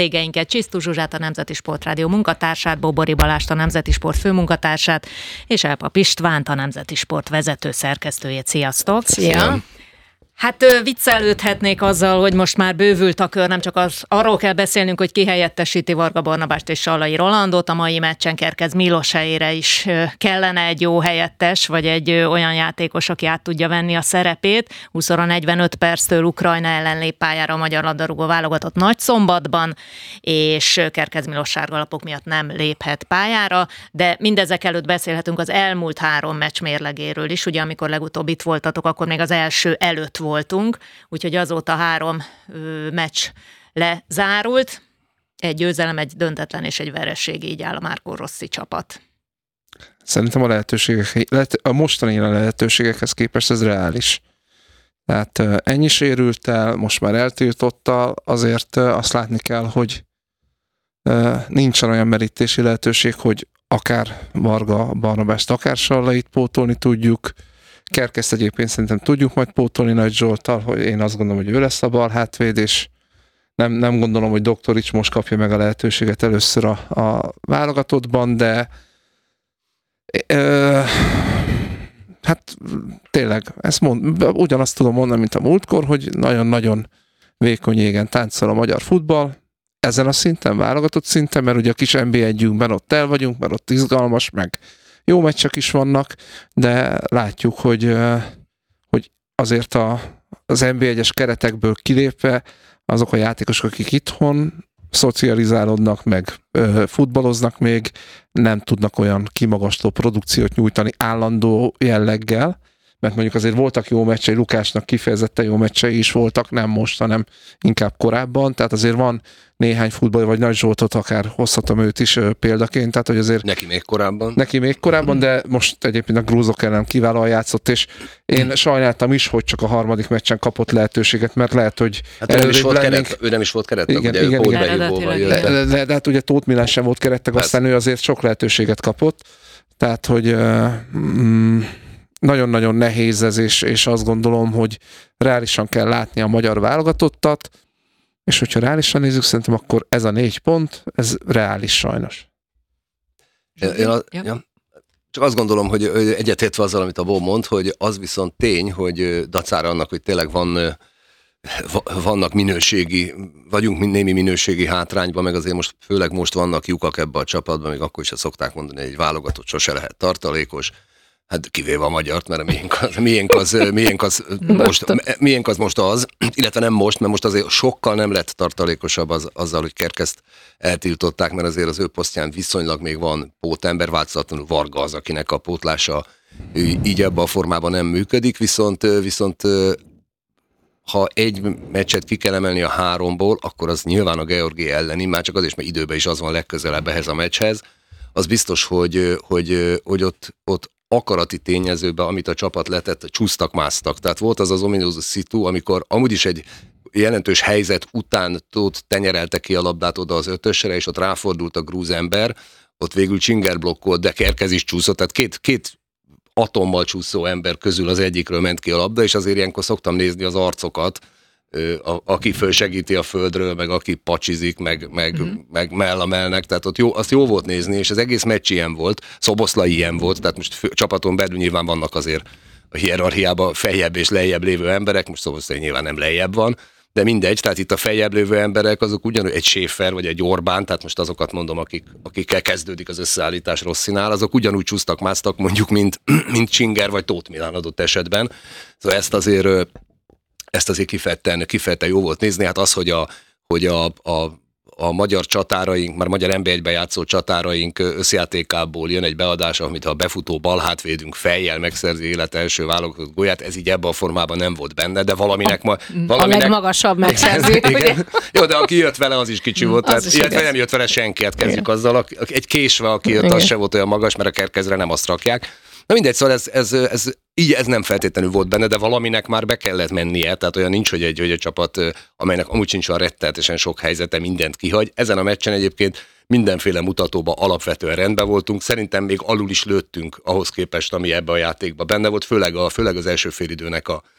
Végeinket Csisztú Zsuzsát, a Nemzeti Sportrádió munkatársát, Bobori Balást, a Nemzeti Sport főmunkatársát, és Elpap Istvánt, a Nemzeti Sport vezető szerkesztőjét. Sziasztok! Szia! Hát viccelődhetnék azzal, hogy most már bővült a kör, nem csak arról kell beszélnünk, hogy ki helyettesíti Varga Barnabást és Sallai Rolandot, a mai meccsen Kerkez Milos helyére is kellene egy jó helyettes, vagy egy olyan játékos, aki át tudja venni a szerepét. 20-45 perctől Ukrajna ellen lép pályára a magyar labdarúgó válogatott Nagyszombatban, és Kerkez Milos sárgalapok miatt nem léphet pályára, de mindezek előtt beszélhetünk az elmúlt 3 meccs mérlegéről is, ugye amikor legutóbb itt voltatok, akkor még az első előtt voltunk, úgyhogy azóta 3 meccs lezárult. Egy győzelem, egy döntetlen és egy vereség, így áll a Marco Rossi csapat. Szerintem a mostani lehetőségekhez képest ez reális. Tehát ennyi sérülttel, most már eltiltottal, azért azt látni kell, hogy nincsen olyan merítési lehetőség, hogy akár Varga Barnabást, akár Sallait pótolni tudjuk. Kerkezt egyébként szerintem tudjuk majd pótolni Nagy Zsolttal, hogy én azt gondolom, hogy ő lesz a bal hátvéd, és nem gondolom, hogy Doktorics most kapja meg a lehetőséget először a válogatottban, de hát tényleg, ugyanazt tudom mondani, mint a múltkor, hogy nagyon-nagyon vékony égen táncol a magyar futball, ezen a szinten, válogatott szinten, mert ugye a kis NB1-ünkben ott el vagyunk, mert ott izgalmas, meg jó meccsek is vannak, de látjuk, hogy azért az NB1-es keretekből kilépve azok a játékosok, akik itthon szocializálódnak, meg futballoznak még, nem tudnak olyan kimagasló produkciót nyújtani állandó jelleggel, mert mondjuk azért voltak jó meccsei, Lukásnak kifejezetten jó meccsei is voltak, nem most, hanem inkább korábban, tehát azért van néhány futball, vagy Nagy Zsoltot akár hozhatom őt is példaként, tehát hogy azért... Neki még korábban, de most egyébként a grúzok ellen kiválóan játszott, és én sajnáltam is, hogy csak a 3. meccsen kapott lehetőséget, mert lehet, hogy... Hát ő nem is volt kerettek, ugye igen, ő pótbehívóval jött. De hát ugye Tóth Milán sem volt kerettek, aztán ő azért sok lehetőséget kapott, tehát hogy... nagyon-nagyon nehéz ez, és azt gondolom, hogy reálisan kell látni a magyar válogatottat, és hogyha reálisan nézzük, szerintem akkor ez a 4 pont, ez reális sajnos. Csak azt gondolom, hogy egyetértve azzal, amit a Bob mond, hogy az viszont tény, hogy dacára annak, hogy tényleg vannak vagyunk némi minőségi hátrányban, meg azért főleg most vannak lyukak ebbe a csapatban, még akkor is szokták mondani, hogy egy válogatott sose lehet tartalékos. Hát kivéve a magyart, mert a miénk az most az, illetve nem most, mert most azért sokkal nem lett tartalékosabb azzal, hogy Kerkezt eltiltották, mert azért az ő posztján viszonylag még van pótember, változatlanul Varga az, akinek a pótlása így ebben a formában nem működik, viszont ha egy meccset ki kell emelni a 3-ból, akkor az nyilván a Georgia elleni, már csak azért, mert időben is az van legközelebb ehhez a meccshez. Az biztos, hogy ott akarati tényezőben, amit a csapat letett, csúsztak-másztak. Tehát volt az ominózus szitu, amikor amúgy is egy jelentős helyzet után tenyerelte ki a labdát oda az 5-ösre, és ott ráfordult a grúz ember, ott végül Csinger blokkolt, de Kerkez is csúszott, tehát két atommal csúszó ember közül az egyikről ment ki a labda, és azért ilyenkor szoktam nézni az arcokat, aki fölsegíti a földről, meg aki pacsizik, meg mellamelnek, tehát ott azt jó volt nézni, és az egész meccs ilyen volt, Szoboszlai ilyen volt, tehát most csapaton belül nyilván vannak azért a hierarchiában feljebb és lejjebb lévő emberek, most Szoboszlai nyilván nem lejjebb van, de mindegy, tehát itt a feljebb lévő emberek azok ugyanúgy egy Schäfer vagy egy Orbán, tehát most azokat mondom, akikkel kezdődik az összeállítás Rosszinál, azok ugyanúgy csúsztak-másztak mondjuk, mint Csinger vagy Tóth Milán adott esetben. Szóval ezt azért kifejezetten jó volt nézni, hát az, hogy a magyar csatáraink, már magyar NB1-ben játszó csatáraink összjátékából jön egy beadás, amit a befutó balhátvédünk fejjel megszerzi élet első válogatott gólját, ez így ebben a formában nem volt benne, de valaminek a legmagasabb megszerzi. Igen. Jó, de aki jött vele, az is kicsi volt, illetve nem jött vele senki, hát kezdjük azzal, egy késve, aki jött, az se volt olyan magas, mert a Kerkezre nem azt rakják. Na mindegy, szóval ez nem feltétlenül volt benne, de valaminek már be kellett mennie, tehát olyan nincs, hogy egy csapat, amelynek amúgy sincs olyan rettenetesen sok helyzete, mindent kihagy. Ezen a meccsen egyébként mindenféle mutatóban alapvetően rendben voltunk, szerintem még alul is lőttünk ahhoz képest, ami ebbe a játékban benne volt, főleg az első félidőnek a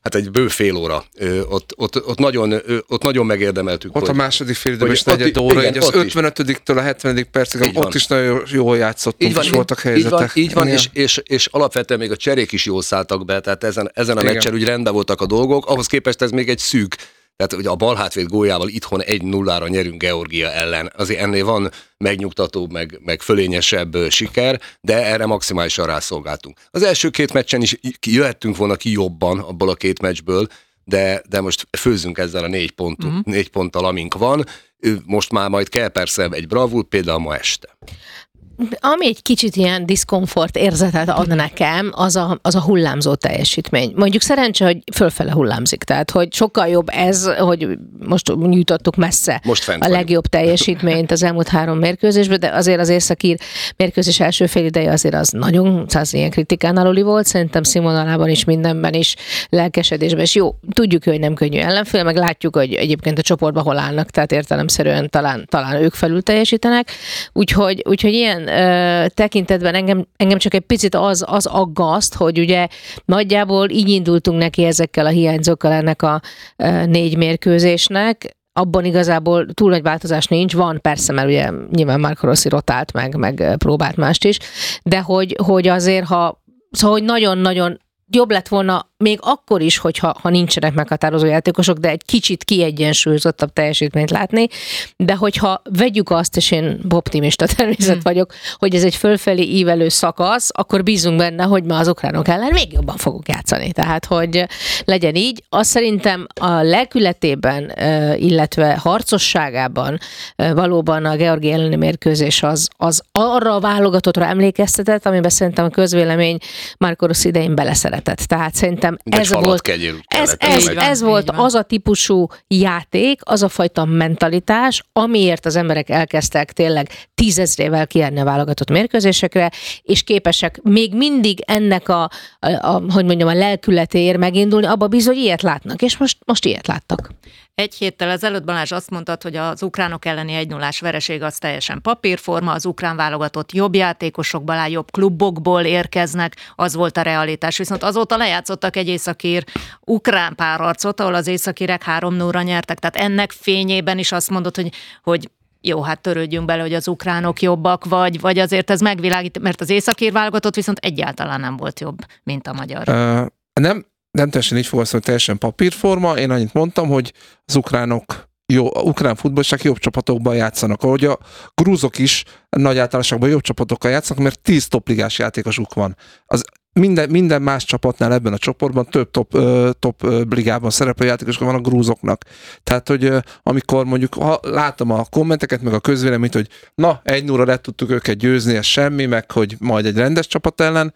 Hát egy bő fél óra. Ott nagyon megérdemeltük. Ott a második fél időben is negyed óra, így az 55-től a 70. percig, ott is nagyon jól játszottunk, és voltak helyzetek. Így van, és alapvetően még a cserék is jól szálltak be, tehát ezen a meccsen úgy rendben voltak a dolgok, ahhoz képest ez még egy szűk. Tehát ugye a bal hátvéd góljával itthon 1-0-ra nyerünk Georgia ellen. Azért ennél van megnyugtatóbb, meg fölényesebb siker, de erre maximálisan rászolgáltunk. Az első két meccsen is jöhettünk volna ki jobban abból a két meccsből, de most főzzünk ezzel a 4 ponttal, amink van. Most már majd kell persze egy bravúr, például ma este. Ami egy kicsit ilyen diszkomfort érzetet ad nekem, az a hullámzó teljesítmény. Mondjuk szerencse, hogy fölfele hullámzik, tehát hogy sokkal jobb ez, hogy most nyújtottuk messze a legjobb teljesítményt az elmúlt 3 mérkőzésben, de azért az északír mérkőzés első fél ideje azért az nagyon ilyen kritikán aluli volt, szerintem színvonalában is, mindenben is, lelkesedésben is. Jó, tudjuk, hogy nem könnyű ellenfél, meg látjuk, hogy egyébként a csoportban hol állnak, tehát értelemszerűen talán ők felül teljesítenek, úgyhogy ilyen tekintetben engem csak egy picit az aggaszt, hogy ugye nagyjából így indultunk neki ezekkel a hiányzókkal ennek a 4 mérkőzésnek, abban igazából túl nagy változás nincs, van persze, mert ugye nyilván Marco Rossi rotált meg próbált mást is, de hogy azért szóval hogy nagyon-nagyon jobb lett volna még akkor is, hogyha nincsenek meghatározó játékosok, de egy kicsit kiegyensúlyozottabb teljesítményt látni, de hogyha vegyük azt, és én optimista természet vagyok, hogy ez egy fölfelé ívelő szakasz, akkor bízunk benne, hogy ma az ukránok ellen még jobban fogunk játszani. Tehát, hogy legyen így. Azt szerintem a lelkületében, illetve harcosságában valóban a Georgia elleni mérkőzés az arra a válogatottra emlékeztetett, amiben szerintem a közvélemény Marco Rossi idején beleszeretett. Tehát szerintem ez volt az a típusú játék, az a fajta mentalitás, amiért az emberek elkezdtek tényleg 10 000-vel kijárni a válogatott mérkőzésekre, és képesek még mindig ennek a lelkületéért megindulni, abba bizony, hogy ilyet látnak, és most ilyet láttak. Egy héttel ezelőtt, Balázs, azt mondtad, hogy az ukránok elleni 1-0-ás vereség az teljesen papírforma, az ukrán válogatott jobb játékosokból áll, jobb klubokból érkeznek, az volt a realitás. Viszont azóta lejátszottak egy északír ukrán párharcot, ahol az északírek 3-0-ra nyertek. Tehát ennek fényében is azt mondod, hogy jó, hát törődjünk bele, hogy az ukránok jobbak, vagy azért ez megvilágít, mert az északír válogatott viszont egyáltalán nem volt jobb, mint a magyar. Nem teljesen így fogalmazom, hogy teljesen papírforma. Én annyit mondtam, hogy az ukránok ukrán futballisták jobb csapatokban játszanak, ahogy a grúzok is nagy általánosságban jobb csapatokkal játszanak, mert 10 topligás játékosuk van. Az minden más csapatnál ebben a csoportban több top ligában szereplő játékosok van a grúzoknak. Tehát, hogy amikor mondjuk látom a kommenteket, meg a közvéleményt, hogy 1-0-ra le tudtuk őket győzni, ez semmi, meg hogy majd egy rendes csapat ellen,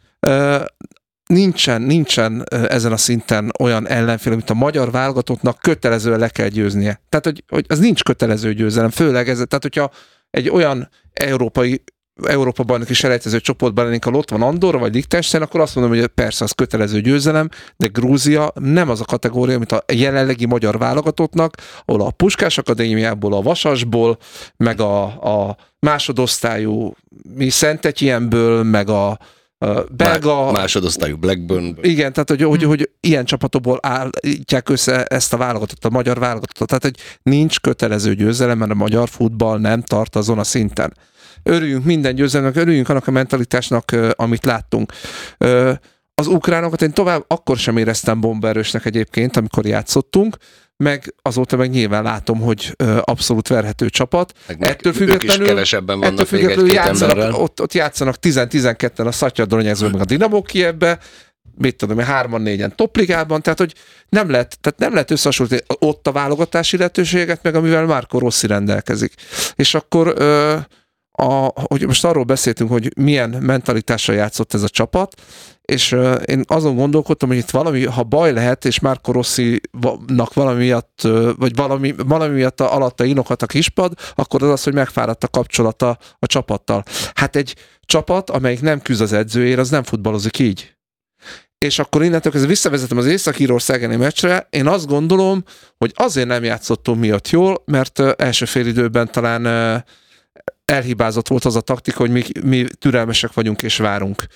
nincsen ezen a szinten olyan ellenfél, amit a magyar válogatottnak kötelezően le kell győznie. Tehát, hogy az nincs kötelező győzelem, főleg ez, tehát hogyha egy olyan Európa bajnoki selejtező csoportban lennénk, ahol ott van Andorra vagy Liechtenstein, akkor azt mondom, hogy persze az kötelező győzelem, de Grúzia nem az a kategória, mint a jelenlegi magyar válogatottnak, ahol a Puskás Akadémiából, a Vasasból, meg a másodosztályú Szent-Etyenből, meg a belga... Másodosztályú Blackburn. Igen, tehát hogy ilyen csapatokból állítják össze ezt a válogatott, a magyar válogatottat. Tehát, hogy nincs kötelező győzelem, mert a magyar futball nem tart azon a szinten. Örüljünk minden győzelemnek, örüljünk annak a mentalitásnak, amit láttunk. Az ukránokat én tovább akkor sem éreztem bombaerősnek egyébként, amikor játszottunk, meg azóta meg nyilván látom, hogy abszolút verhető csapat. Ettől függetlenül, kevesebben vannak még egy-két emberrel. Ott játszanak 10-12-en a Szatya Donetszben, meg a Dinamo Kijevbe, mit tudom, 3-4-en topligában, tehát hogy nem lehet összehasonlítani ott a válogatási lehetőséget, meg amivel Marco Rossi rendelkezik. És akkor hogy most arról beszéltünk, hogy milyen mentalitással játszott ez a csapat, és én azon gondolkodtam, hogy itt valami, ha baj lehet, és Marco Rossinak valami miatt, vagy valami miatt alatta inokhat a kispad, akkor az, hogy megfáradt a kapcsolata a csapattal. Hát egy csapat, amelyik nem küzd az edzőért, az nem futballozik így. És akkor innentől kezdve visszavezetem az Észak-Írország elleni meccsre, én azt gondolom, hogy azért nem játszottunk miatt jól, mert első félidőben talán elhibázott volt az a taktika, hogy mi türelmesek vagyunk és várunk.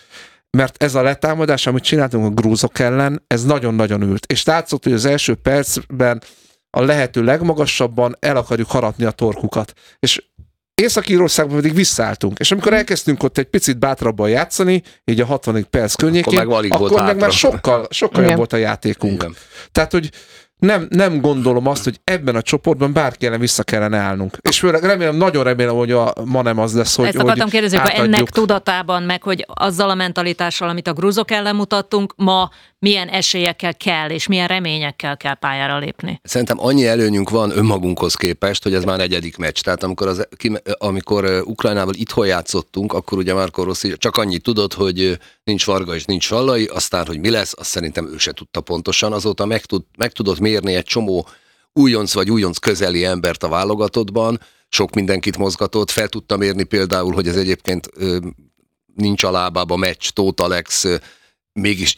mert ez a letámadás, amit csináltunk a grúzok ellen, ez nagyon-nagyon ült. És látszott, hogy az első percben a lehető legmagasabban el akarjuk harapni a torkukat. És Észak-Írországban pedig visszaálltunk. És amikor elkezdtünk ott egy picit bátrabban játszani, így a 60. perc környékén, akkor meg már sokkal jobb volt a játékunk. Igen. Tehát, hogy nem gondolom azt, hogy ebben a csoportban bárki ellen vissza kellene állnunk. És főleg nagyon remélem, hogy ma nem az lesz, hogy ezt akartam kérdezni, hogy ennek tudatában, meg hogy azzal a mentalitással, amit a grúzok ellen mutattunk, ma milyen esélyekkel kell, és milyen reményekkel kell pályára lépni? Szerintem annyi előnyünk van önmagunkhoz képest, hogy ez már 4. meccs. Tehát amikor Ukrajnával itthon játszottunk, akkor ugye Marco Rossi csak annyit tudott, hogy nincs Varga és nincs Sallai, aztán, hogy mi lesz, azt szerintem ő se tudta pontosan. Azóta meg tudott mérni egy csomó újonc vagy újonc közeli embert a válogatottban, sok mindenkit mozgatott, fel tudta mérni például, hogy ez egyébként nincs a lábába meccs, Tóth Alex mégis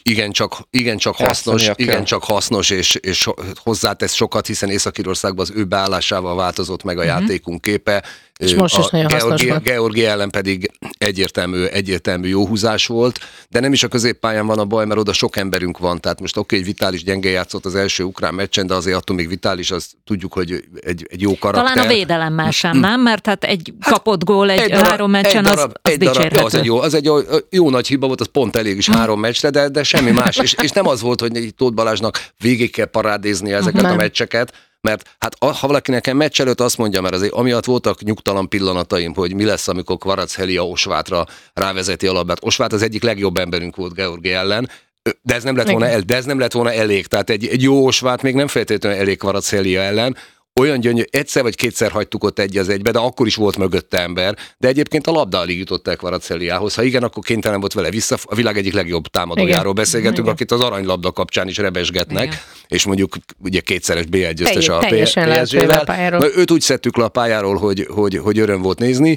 igencsak hasznos, és hozzátesz sokat, hiszen Észak-Írországban az ő beállásával változott meg a játékunk képe. És most is nagyon hasznos volt. Georgi ellen pedig egyértelmű jó húzás volt, de nem is a középpályán van a baj, mert oda sok emberünk van, tehát most hogy Vitális gyenge játszott az első ukrán meccsen, de azért attól még Vitális, azt tudjuk, hogy egy jó karakter. Talán a védelemmel sem, nem? Mert hát egy kapott gól egy 3 meccsen, az dicsérhető. Az egy jó nagy hiba volt, az pont elég is 3 meccsre, de semmi más. És nem az volt, hogy Tóth Balázsnak végig kell parádézni ezeket a meccseket, mert hát ha valaki nekem meccs előtt azt mondja, mert azért amiatt voltak nyugtalan pillanataim, hogy mi lesz, amikor Kvaratskhelia Osvátra rávezeti a labdát. Osvát az egyik legjobb emberünk volt Georgi ellen, de ez nem lett volna elég. Tehát egy jó Osvát még nem feltétlenül elég Kvaratskhelia ellen. Olyan gyönyörű, egyszer vagy kétszer hagytuk ott 1-1-be, de akkor is volt mögötte ember, de egyébként a labda alig jutott el Kvaratskhéliához. Ha igen, akkor kénytelen volt vele vissza, a világ egyik legjobb támadójáról beszélgetünk, akit az aranylabda kapcsán is rebesgetnek, igen. És mondjuk ugye 2-szeres BL győztes a PSG-vel. Őt úgy szedtük le a pályáról, hogy öröm volt nézni.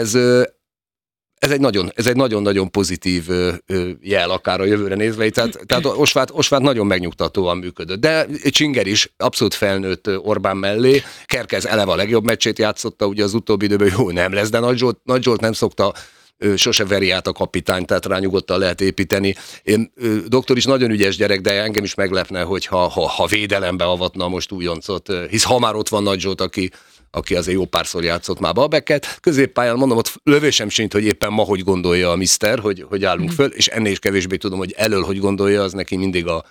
Ez egy nagyon-nagyon pozitív jel akár a jövőre nézve, tehát Osvát nagyon megnyugtatóan működött. De Csinger is abszolút felnőtt Orbán mellé, Kerkez eleve a legjobb meccsét játszotta, ugye az utóbbi időben jó nem lesz, de Nagy Zsolt nem szokta sose veri át a kapitány, tehát rá nyugodtan lehet építeni. Doktor is nagyon ügyes gyerek, de engem is meglepne, hogy ha védelembe avatna most újoncot, hisz ha már ott van Nagy Zsolt, aki azért jó párszor játszott már Babeket. Középpályán mondom, ott lövésem sincs, hogy éppen ma hogy gondolja a miszter, hogy állunk föl, és ennél is kevésbé tudom, hogy elől hogy gondolja, az neki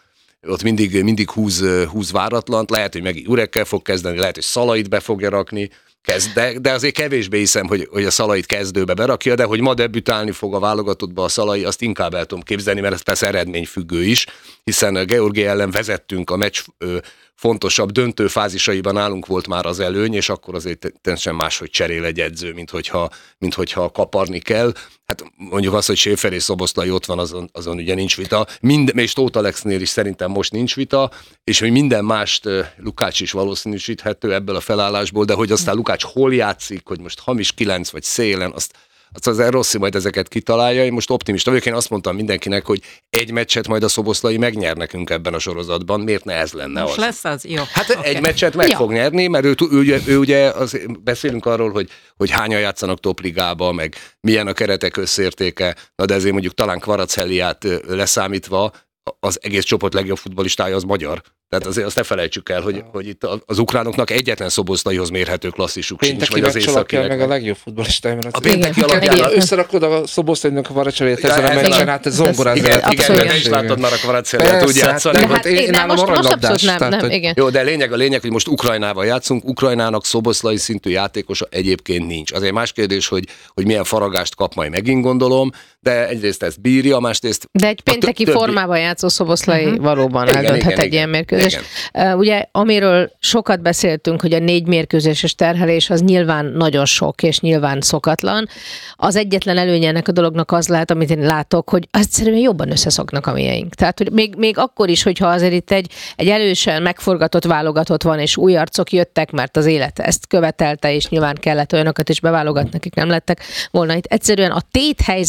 mindig húz váratlant. Lehet, hogy meg Jurekkel fog kezdeni, lehet, hogy Szalait be fogja rakni, de azért kevésbé hiszem, hogy a Szalait kezdőbe berakja, de hogy ma debütálni fog a válogatottba a Szalai, azt inkább el tudom képzelni, mert ez persze eredményfüggő is, hiszen Georgi ellen vezettünk a meccs fontosabb döntő fázisaiban nálunk volt már az előny, és akkor azért teljesen máshogy cserél egy edző, mint hogyha kaparni kell. Hát mondjuk azt, hogy Schäfer és Szoboszlai ott van, azon ugye nincs vita. És Tóth Alexnél is szerintem most nincs vita, és hogy minden mást Lukács is valószínűsíthető ebből a felállásból, de hogy aztán Lukács hol játszik, hogy most hamis 9 vagy szélen, azt azért Rossi majd ezeket kitalálja. Én most optimista vagyok, én azt mondtam mindenkinek, hogy egy meccset majd a Szoboszlai megnyer nekünk ebben a sorozatban, miért ne ez lenne most az? Lesz az? Jó. Hát egy meccset meg fog nyerni, mert ő ugye beszélünk arról, hogy hányan játszanak topligába, meg milyen a keretek összértéke, na de ezért mondjuk talán Kvaratskhéliát leszámítva az egész csoport legjobb futballistája az magyar. Tehát azért azt ne felejtsük el, hogy itt az ukránoknak egyetlen Szoboszlaihoz mérhető klasszisuk sincs, vagy az északinek. Meg a legjobb futballistája. A pénteki alapján összerakod a Szoboszlainak a Kvaratskhéliát ezen a meccsen, hát ez zongorázza. Igen, de is láttad már a Kvaratskhéliát úgy játszani. Én nálam aranylabdás. Jó, de a lényeg, hogy most Ukrajnával játszunk. Ukrajnának Szoboszlai szintű játékosa egyébként nincs. Azért más kérdés, hogy milyen faragást kap majd megint gondolom, de egyrészt ezt bírja, másrészt... De egy pénteki formában játszó Szoboszlai valóban eldönthet egy ilyen mérkőzés. Ugye, amiről sokat beszéltünk, hogy a 4 mérkőzéses terhelés az nyilván nagyon sok, és nyilván szokatlan. Az egyetlen előnye ennek a dolognak az lehet, amit én látok, hogy egyszerűen jobban összeszoknak a mieink. Tehát, hogy még akkor is, hogyha azért itt egy elősen megforgatott válogatott van, és új arcok jöttek, mert az élet ezt követelte, és nyilván kellett olyanokat is beválogatni, akik nem lettek volna itt. Egyszerűen a téthelyzetben való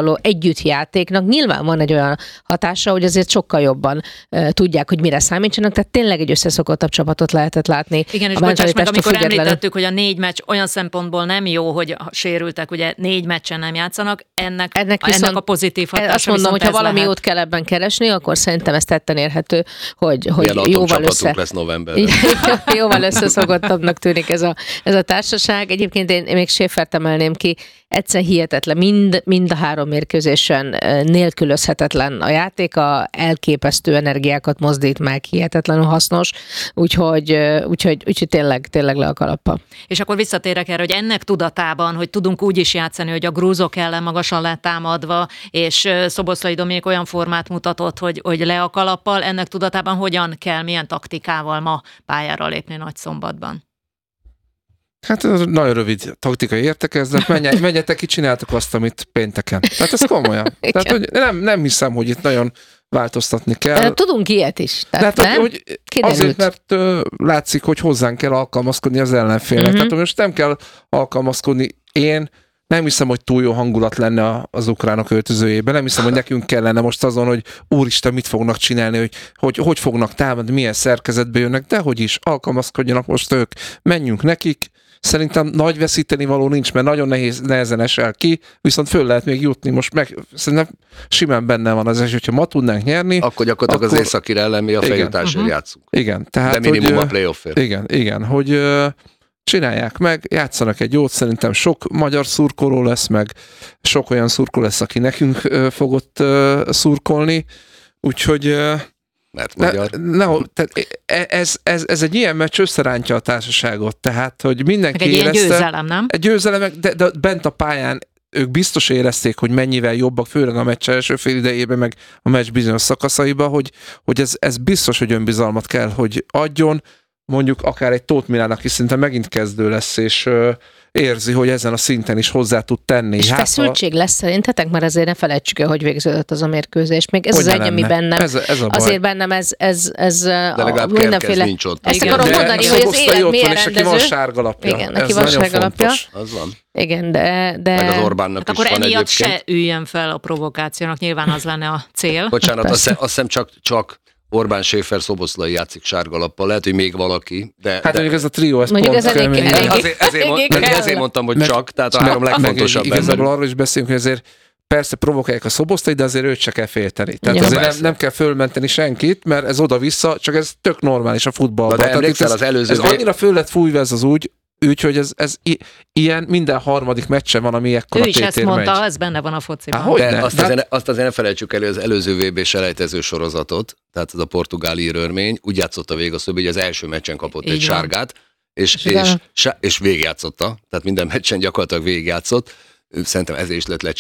való együttjátéknak nyilván van egy olyan hatása, hogy azért sokkal jobban tudják, hogy mire számítsanak, tehát tényleg egy összeszokottabb csapatot lehetett látni. Igen, és bocsáss meg, amikor említettük, hogy a 4 meccs olyan szempontból nem jó, hogy sérültek, ugye 4 meccsen nem játszanak, ennek a pozitív hatása. Azt mondom, hogy ha valami jót kell ebben keresni, akkor szerintem ez tetten érhető, hogy jóval lesz novemberben. Jóval összeszokottabbnak tűnik ez a társaság. Egyébként én még Schäfert emelném ki, egyszer hihetetlen, mind a 3 mérkőzésen nélkülözhetetlen a játéka, elképesztő energiákat mozdít meg, hihetetlenül hasznos, úgyhogy tényleg le a kalappal. És akkor visszatérek erre, hogy ennek tudatában, hogy tudunk úgy is játszani, hogy a grúzok ellen magasan letámadva, és Szoboszlai Dominik olyan formát mutatott, hogy le a kalappal, ennek tudatában hogyan kell, milyen taktikával ma pályára lépni Nagyszombatban? Hát ez nagyon rövid taktikai értekezlet, menjetek ki, csináltok azt, amit pénteken. Tehát ez komolyan. Tehát, hogy nem hiszem, hogy itt nagyon változtatni kell. Tudunk ilyet is. Tehát hogy azért, mert látszik, hogy hozzánk kell alkalmazkodni az ellenfélnek. Tehát most nem kell alkalmazkodni. Én nem hiszem, hogy túl jó hangulat lenne az ukránok öltözőjében. Nem hiszem, hogy nekünk kellene most azon, hogy úristen, mit fognak csinálni, hogy fognak támadni, milyen szerkezetbe jönnek, de hogy is alkalmazkodjanak most ők. Menjünk nekik. Szerintem nagy veszíteni való nincs, mert nagyon nehezen esel ki, viszont föl lehet még jutni. Most szerintem simán benne van az esély, hogyha ma tudnánk nyerni. Akkor gyakorlatilag az Északír ellen mi a feljutásért játszunk. Igen. Tehát, de minimum a playoffért. Igen, hogy csinálják meg, játszanak egy jót, szerintem sok magyar szurkoló lesz, meg sok olyan szurkoló lesz, aki nekünk fogott szurkolni, úgyhogy mert magyar. Ez egy ilyen meccs összerántja a társaságot, tehát, hogy mindenki egy érezte. Ilyen győzelem, nem? Egy győzelem, de bent a pályán ők biztos érezték, hogy mennyivel jobbak, főleg a meccs első fél idejében, meg a meccs bizonyos szakaszaiba, hogy ez biztos, hogy önbizalmat kell, hogy adjon, mondjuk akár egy Tóth Milán, aki szinte megint kezdő lesz, és érzi, hogy ezen a szinten is hozzá tud tenni. És feszültség lesz szerintetek? Mert azért ne felejtsük el, hogy végződött az a mérkőzés. Még ez az egy, ami bennem. Ez a baj. Azért bennem ez de legalább mindenféle... nincs ott. Ezt akarom mondani, hogy az élet milyen rendező. Neki van sárgalapja. Igen, neki van sárgalapja. Az van. Igen, de... Meg az Orbánnak hát is akkor van emiatt egyébként. se üljen fel a provokációnak, nyilván az lenne a cél. Bocsánat, azt hiszem csak Orbán, Schäfer, Szoboszlai játszik sárgalappal, lehet, hogy még valaki, de... Hát mondjuk ez a trió, ez mondjuk pont ezért mondtam, hogy csak, tehát a 3 legfontosabb ember. Igazából arról is beszélünk, hogy azért persze provokálják a Szoboszlai, de azért őt se kell félteni. Tehát azért nem kell fölmenteni senkit, mert ez oda-vissza, csak ez tök normális a futballban. De emlékszel az előző... Ez annyira föl lett fújva ez az úgyhogy ez ilyen minden harmadik meccsen van, ami ekkora tétér megy. Ő is ezt mondta, ez benne van a fociban. Azt azért ne felejtsük elő az előző VB selejtező sorozatot, tehát ez a portugál írőrmény, úgy játszott a végaszóba, hogy az első meccsen kapott egy sárgát, és végigjátszotta, tehát minden meccsen gyakorlatilag végigjátszott. Szerintem ezért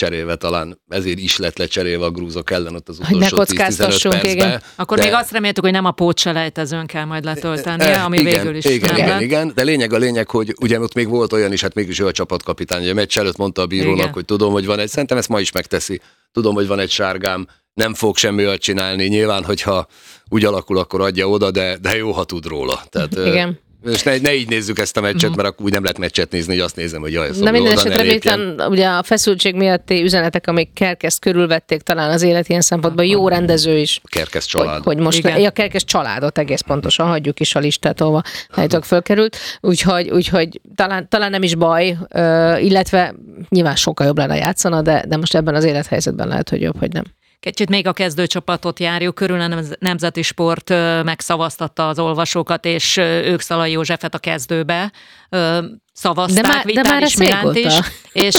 is lett lecserélve a grúzok ellen ott az utolsó 10-15 percben. Igen. Akkor még azt reméltük, hogy nem a pótselejtezőn kell majd letöltenie, ami végül is igen, de lényeg, hogy ugye ott még volt olyan is, hát mégis ő a csapatkapitány, hogy a meccs előtt mondta a bírónak, hogy tudom, hogy van egy, szerintem ezt ma is megteszi, tudom, hogy van egy sárgám, nem fog semmi olyat csinálni, nyilván, hogyha úgy alakul, akkor adja oda, de jó, ha tud róla. Tehát, igen. És ne így nézzük ezt a meccset, mert akkor úgy nem lehet meccset nézni, hogy azt nézem, hogy jaj, szóval minden esetre miután ugye a feszültség miatti üzenetek, amik Kerkeszt körülvették talán az élet ilyen szempontból, jó rendező is. Kerkesz család. Hogy most a Kerkesz családot egész pontosan, hagyjuk is a listát, ahova helytök fölkerült. Úgyhogy talán nem is baj, illetve nyilván sokkal jobb lenne játszana, de most ebben az élethelyzetben lehet, hogy jobb, hogy nem. Kicsit még a kezdőcsapatot járjuk, körül a Nemzeti Sport megszavaztatta az olvasókat, és ők Szalai Józsefet a kezdőbe szavazták, Vitális Milánt is. És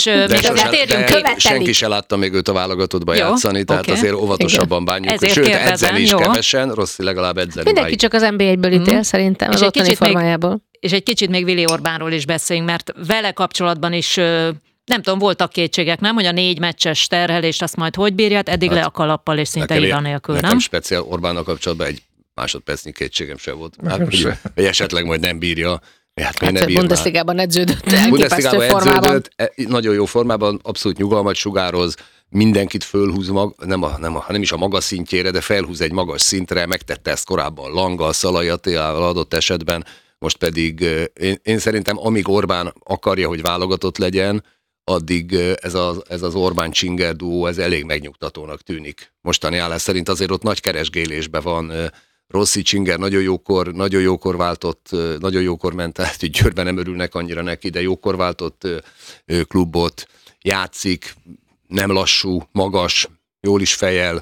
senki se látta még őt a válogatottba játszani, tehát azért óvatosabban bánjuk. Sőt, edzeni is kevesen, Rossi legalább edzeni. Mindenki csak az NB1-ből ítél, szerintem, az ottani formájából. És egy kicsit még Vili Orbánról is beszéljünk, mert vele kapcsolatban is nem tudom, voltak kétségek, nem? Hogy a 4 meccses terhelést azt majd hogy bírját, eddig le a kalappal és szinte ida nélkül, nem? Nekem speciál Orbánnal kapcsolatban egy másodpercnyi kétségem sem volt. Hogy esetleg majd nem bírja. Hát Bundesligában edződött. Bundesligában edződött, nagyon jó formában, abszolút nyugalmat sugároz, mindenkit fölhúz, nem is a maga szintjére, de felhúz egy magas szintre, megtette ezt korábban Langa, Szalai Attilával adott esetben, most pedig én szerintem amíg Orbán akarja, hogy válogatott legyen, addig ez az Orbán-Csinger duó, ez elég megnyugtatónak tűnik. Mostani állás szerint azért ott nagy keresgélésben van. Rossi, Csinger nagyon jókor váltott, nagyon jókor ment át, hogy Győrben nem örülnek annyira neki, de jókor váltott klubot, játszik, nem lassú, magas, jól is fejel,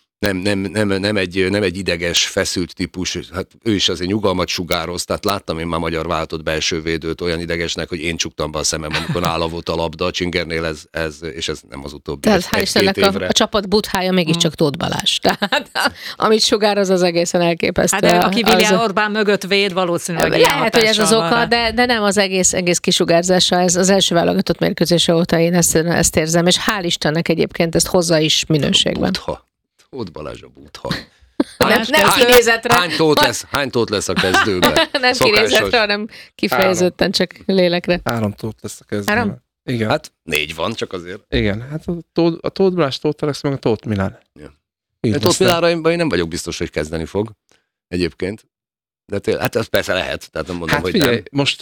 nem egy ideges, feszült típus, hát ő is azért nyugalmat sugároz, tehát láttam én már magyar váltott belső védőt olyan idegesnek, hogy én csuktam be a szemem, amikor nála volt a labda, a Csingernél és ez nem az utóbbi. Tehát hál' Istennek a csapat buthája mégiscsak Tóth Balázs. Tehát amit sugároz, az egészen elképesztő. Hát de aki Vilja Orbán mögött véd, valószínűleg lehet, hogy ez az oka, de nem az egész kisugárzása, ez az első válogatott mérkőzése óta én ezt érzem, és hál' Istennek egyébként ezt hozza is minőségben. Tóth Balázs a butha. Nem kinézetre. Hány Tóth lesz a kezdőben? Nem kinézetre, hanem kifejezetten csak lélekre. 3 Tóth lesz a kezdőben. 3? Igen. Hát 4 van, csak azért. Igen, hát a Tóth Balázs, Tóth Alex, meg a Tóth Milán. Ja. Tóth Milánra én nem vagyok biztos, hogy kezdeni fog egyébként. De hát ez persze lehet, tehát nem mondom, hát hogy figyelj, nem. Most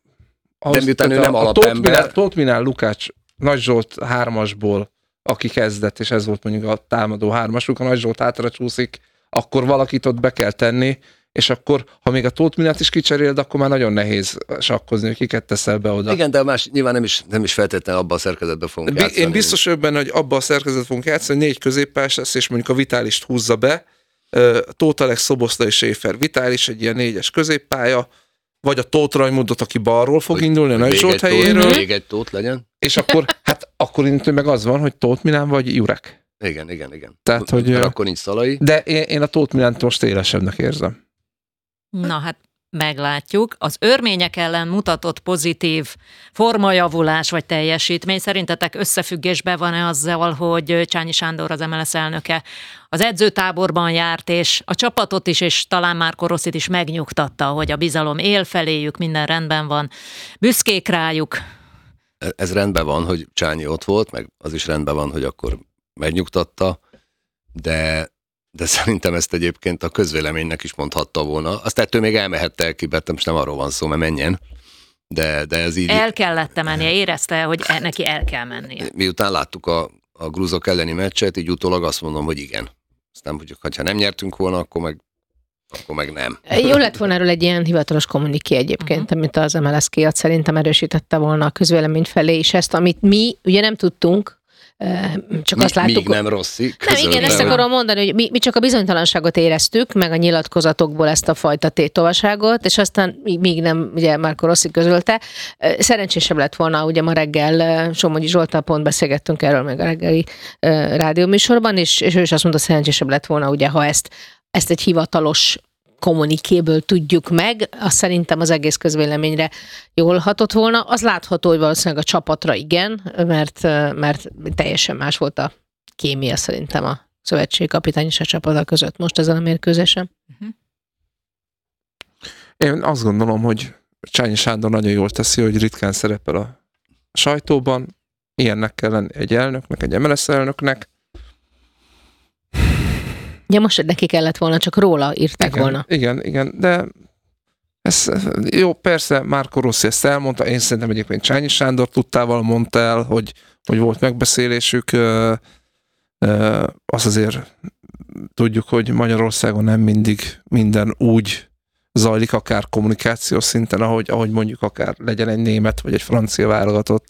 de miután ő nem alapember. Tóth Milán, Lukács, Nagy Zsolt 3-asból, aki kezdett, és ez volt mondjuk a támadó 3-asuk, a Nagy Zsolt hátra csúszik, akkor valakit ott be kell tenni, és akkor, ha még a Tóth Milát is kicseréled, akkor már nagyon nehéz sakkozni, hogy kiket teszel be oda. Igen, de más nyilván nem is feltétlenül abban a szerkezetben fogunk játszani. Én biztos vagyok benne, hogy abban a szerkezetben fogunk játszani, 4 középpályás lesz, és mondjuk a Vitálist húzza be, Tóth Alex, Szoboszlai, Schäfer, Vitális, egy ilyen 4-es középpálya, vagy a Tóth Rajmundot, aki balról fog indulni, a Nagy Zsolt helyéről. Még egy Tóth legyen. És akkor innentől meg az van, hogy Tóth Milán vagy Jurek. Igen. Tehát, hogy, akkor nincs Szalai. De én a Tóth Milánt most élesebbnek érzem. Na hát meglátjuk. Az örmények ellen mutatott pozitív formajavulás vagy teljesítmény szerintetek összefüggésben van-e azzal, hogy Csányi Sándor, az MLS elnöke az edzőtáborban járt, és a csapatot is, és talán Marco Rossit is megnyugtatta, hogy a bizalom él feléjük, minden rendben van, büszkék rájuk. Ez rendben van, hogy Csányi ott volt, meg az is rendben van, hogy akkor megnyugtatta, de szerintem ezt egyébként a közvéleménynek is mondhatta volna. Azt ettől még elmehette ki, mert most nem arról van szó, mert menjen. De ez így... El kellett mennie, érezte, hogy neki el kell mennie. Miután láttuk a grúzok elleni meccset, így utólag azt mondom, hogy igen. Aztán, hogyha nem nyertünk volna, akkor meg nem. Jó lett volna erről egy ilyen hivatalos kommuniké egyébként, amit az MLS kiadt, szerintem erősítette volna a közvélemény felé is ezt, amit mi ugye nem tudtunk, csak azt láttuk. Még nem Rossi. Nem, igen, ezt akarom mondani, hogy mi csak a bizonytalanságot éreztük, meg a nyilatkozatokból ezt a fajta tétovaságot, és aztán még nem, ugye Marco Rossi közölte. Szerencsésebb lett volna, ugye ma reggel Somogyi Zsolttal pont beszélgettünk erről meg a reggeli rádióműsorban, és ő is azt mondta, szerencsésebb lett volna, ugye, ha ezt egy hivatalos kommunikéből tudjuk meg, azt szerintem az egész közvéleményre jól hatott volna. Az látható, hogy valószínűleg a csapatra igen, mert teljesen más volt a kémia szerintem a szövetségkapitány és a csapata között most ezen a mérkőzésen. Én azt gondolom, hogy Csányi Sándor nagyon jól teszi, hogy ritkán szerepel a sajtóban. Ilyennek kell lenni egy elnöknek, egy MLS elnöknek. Ja, most neki kellett volna, csak róla írták volna. Igen, de ez jó, persze Marco Rossi ezt elmondta, én szerintem egyébként Csányi Sándor tudtával mondta el, hogy volt megbeszélésük, azt azért tudjuk, hogy Magyarországon nem mindig minden úgy zajlik, akár kommunikációs szinten, ahogy mondjuk akár legyen egy német vagy egy francia válogatott.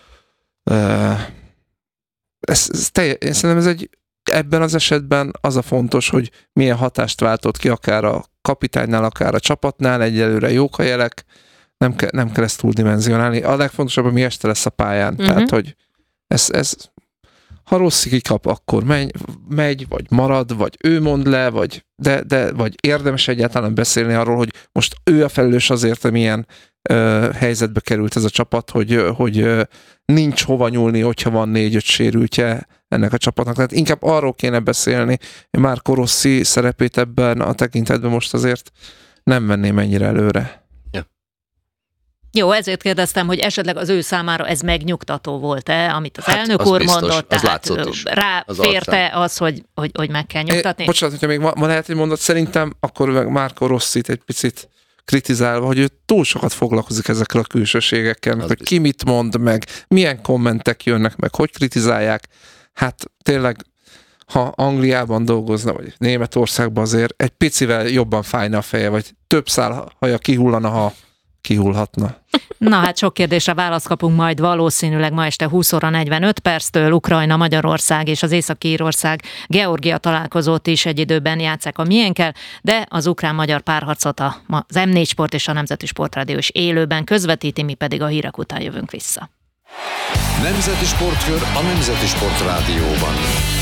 Én szerintem ez ebben az esetben az a fontos, hogy milyen hatást váltott ki akár a kapitánynál, akár a csapatnál, egyelőre jók a jelek, nem kell ezt túldimenzionálni. A legfontosabb, hogy mi este lesz a pályán. Tehát, hogy ez ha Rossi kikap, akkor megy, vagy marad, vagy ő mond le, vagy érdemes egyáltalán beszélni arról, hogy most ő a felelős azért, hogy milyen helyzetbe került ez a csapat, hogy nincs hova nyúlni, hogyha van 4-5 sérültje ennek a csapatnak. Tehát inkább arról kéne beszélni, hogy Marco Rossi szerepét ebben a tekintetben most azért nem venném ennyire előre. Jó, ezért kérdeztem, hogy esetleg az ő számára ez megnyugtató volt-e, amit az elnök az úr biztos, mondott, az tehát ráférte az, hogy meg kell nyugtatni? Bocsánat, hogyha még ma lehet egy mondat, szerintem akkor Marco Rossit egy picit kritizálva, hogy ő túl sokat foglalkozik ezekkel a külsőségekkel, hogy biztos. ki mit mond meg, milyen kommentek jönnek meg, hogy kritizálják. Hát tényleg, ha Angliában dolgozna, vagy Németországban azért egy picivel jobban fájna a feje, vagy több szál haja kihullana, ha kihullhatna. Na hát sok kérdésre választ kapunk majd valószínűleg ma este 20 óra 45 perctől. Ukrajna, Magyarország és az Észak-Írország Georgia találkozót is egy időben játsszák a miénkkel, de az ukrán-magyar párharcot az M4 Sport és a Nemzeti Sportrádió is élőben közvetíti, mi pedig a hírek után jövünk vissza. Nemzeti Sportkör a Nemzeti Sportrádióban.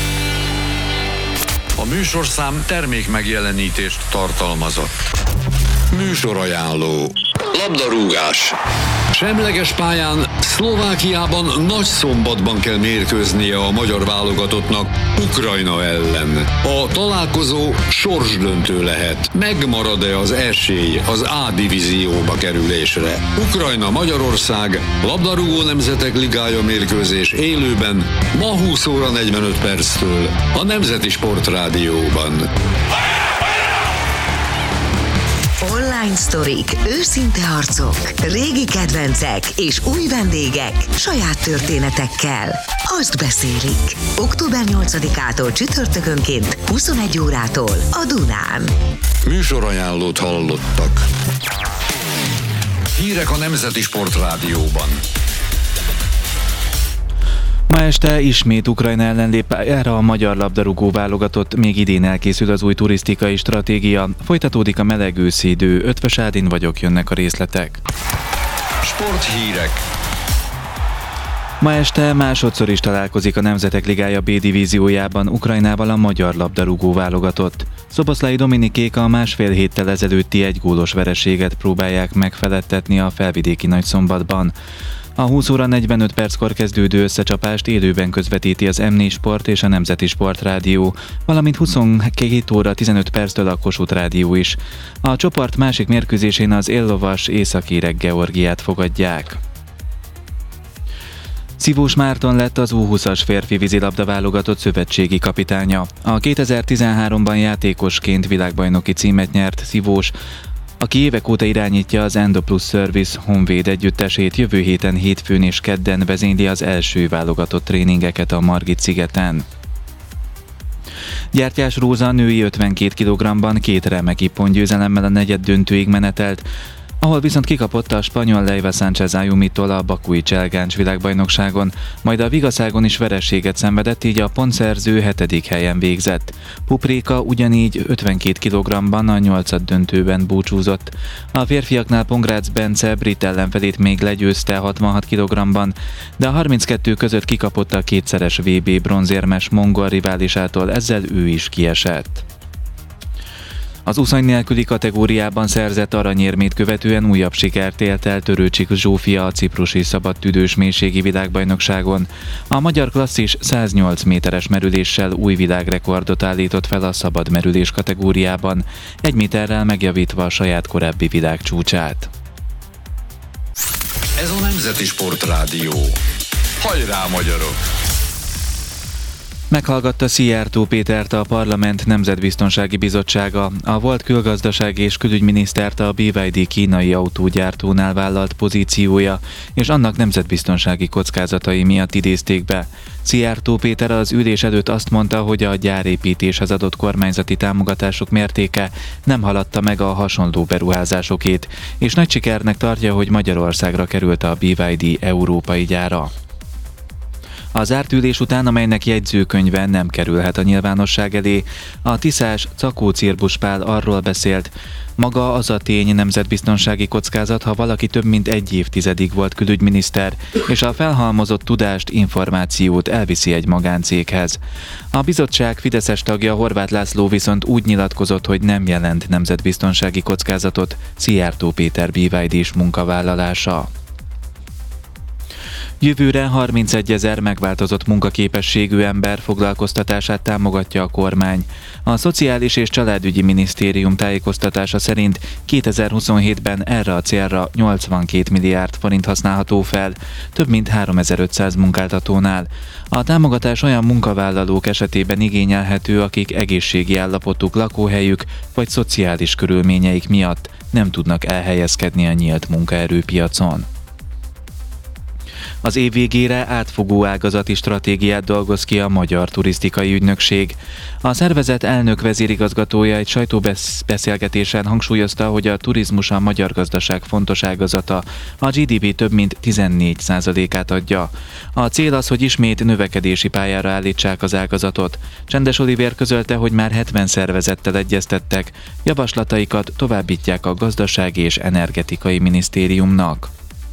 A műsorszám termék megjelenítést tartalmazott. Műsorajánló. Labdarúgás. Semleges pályán Szlovákiában Nagyszombatban kell mérkőznie a magyar válogatottnak Ukrajna ellen. A találkozó sorsdöntő lehet. Megmarad-e az esély az A divízióba kerülésre? Ukrajna-Magyarország labdarúgó nemzetek ligája mérkőzés élőben ma 20 óra 45 perctől a Nemzeti Sportrádióban. Online sztorik, őszinte arcok, régi kedvencek és új vendégek saját történetekkel. Azt beszélik. Október 8-ától csütörtökönként 21 órától a Dunán. Műsorajánlót hallottak. Hírek a Nemzeti Sportrádióban. Ma este ismét Ukrajna ellen lép pályára a magyar labdarúgó válogatott, még idén elkészül az új turisztikai stratégia, folytatódik a meleg őszi idő, Ötvös Ádin vagyok, jönnek a részletek. Sporthírek. Ma este másodszor is találkozik a Nemzetek Ligája B divíziójában Ukrajnával a magyar labdarúgó válogatott. Szoboszlai Dominikék a másfél héttel ezelőtti egygólos vereséget próbálják megfeledtetni a felvidéki Nagyszombatban. A 20 óra 45 perckor kezdődő összecsapást élőben közvetíti az M4 Sport és a Nemzeti Sportrádió, valamint 22 óra 15 perctől a Kossuth Rádió is. A csoport másik mérkőzésén az éllovas északírek Georgiát fogadják. Szivós Márton lett az U20-as férfi vízilabda válogatott szövetségi kapitánya. A 2013-ban játékosként világbajnoki címet nyert Szivós, aki évek óta irányítja az Endo Plus Service Honvéd együttesét, jövő héten hétfőn és kedden vezényli az első válogatott tréningeket a Margit-szigeten. Gyertyás Róza női 52 kg-ban 2 remek ippon-győzelemmel a negyeddöntőig menetelt, ahol viszont kikapott a spanyol Leiva Sánchez Ayumitól a bakui Cselgáncs világbajnokságon, majd a Vigaszágon is vereséget szenvedett, így a pontszerző 7. helyen végzett. Pupréka ugyanígy 52 kg-ban a 8. döntőben búcsúzott. A férfiaknál Pongrácz Bence brit ellenfelét még legyőzte 66 kg-ban, de a 32 között kikapott a kétszeres VB bronzérmes mongol riválisától, ezzel ő is kiesett. Az úszony nélküli kategóriában szerzett aranyérmét követően újabb sikert ért el Törőcsik Zsófia a ciprusi szabadtüdős mélységi világbajnokságon. A magyar klasszis 108 méteres merüléssel új világrekordot állított fel a szabad merülés kategóriában, 1 méterrel megjavítva a saját korábbi világcsúcsát. Ez a Nemzeti Sportrádió. Hajrá, magyarok! Meghallgatta Szijjártó Pétert a Parlament Nemzetbiztonsági Bizottsága, a volt külgazdasági és külügyminisztert a BYD kínai autógyártónál vállalt pozíciója és annak nemzetbiztonsági kockázatai miatt idézték be. Szijjártó Péter az ülés előtt azt mondta, hogy a gyárépítéshez adott kormányzati támogatások mértéke nem haladta meg a hasonló beruházásokét, és nagy sikernek tartja, hogy Magyarországra került a BYD európai gyára. A zárt ülés után, amelynek jegyzőkönyve nem kerülhet a nyilvánosság elé, a tiszás Czakó Cirbusz Pál arról beszélt, maga az a tény nemzetbiztonsági kockázat, ha valaki több mint 1 évtizedig volt külügyminiszter, és a felhalmozott tudást, információt elviszi egy magáncéghez. A bizottság fideszes tagja Horváth László viszont úgy nyilatkozott, hogy nem jelent nemzetbiztonsági kockázatot Szijjártó Péter BYD-s munkavállalása. Jövőre 31 000 megváltozott munkaképességű ember foglalkoztatását támogatja a kormány. A Szociális és Családügyi Minisztérium tájékoztatása szerint 2027-ben erre a célra 82 milliárd forint használható fel, több mint 3500 munkáltatónál. A támogatás olyan munkavállalók esetében igényelhető, akik egészségi állapotuk, lakóhelyük vagy szociális körülményeik miatt nem tudnak elhelyezkedni a nyílt munkaerőpiacon. Az év végére átfogó ágazati stratégiát dolgoz ki a Magyar Turisztikai Ügynökség. A szervezet elnök vezérigazgatója egy sajtóbeszélgetésen hangsúlyozta, hogy a turizmus a magyar gazdaság fontos ágazata, a GDP több mint 14%-át adja. A cél az, hogy ismét növekedési pályára állítsák az ágazatot. Csendes Olivér közölte, hogy már 70 szervezettel egyeztettek, javaslataikat továbbítják a Gazdasági és Energetikai Minisztériumnak.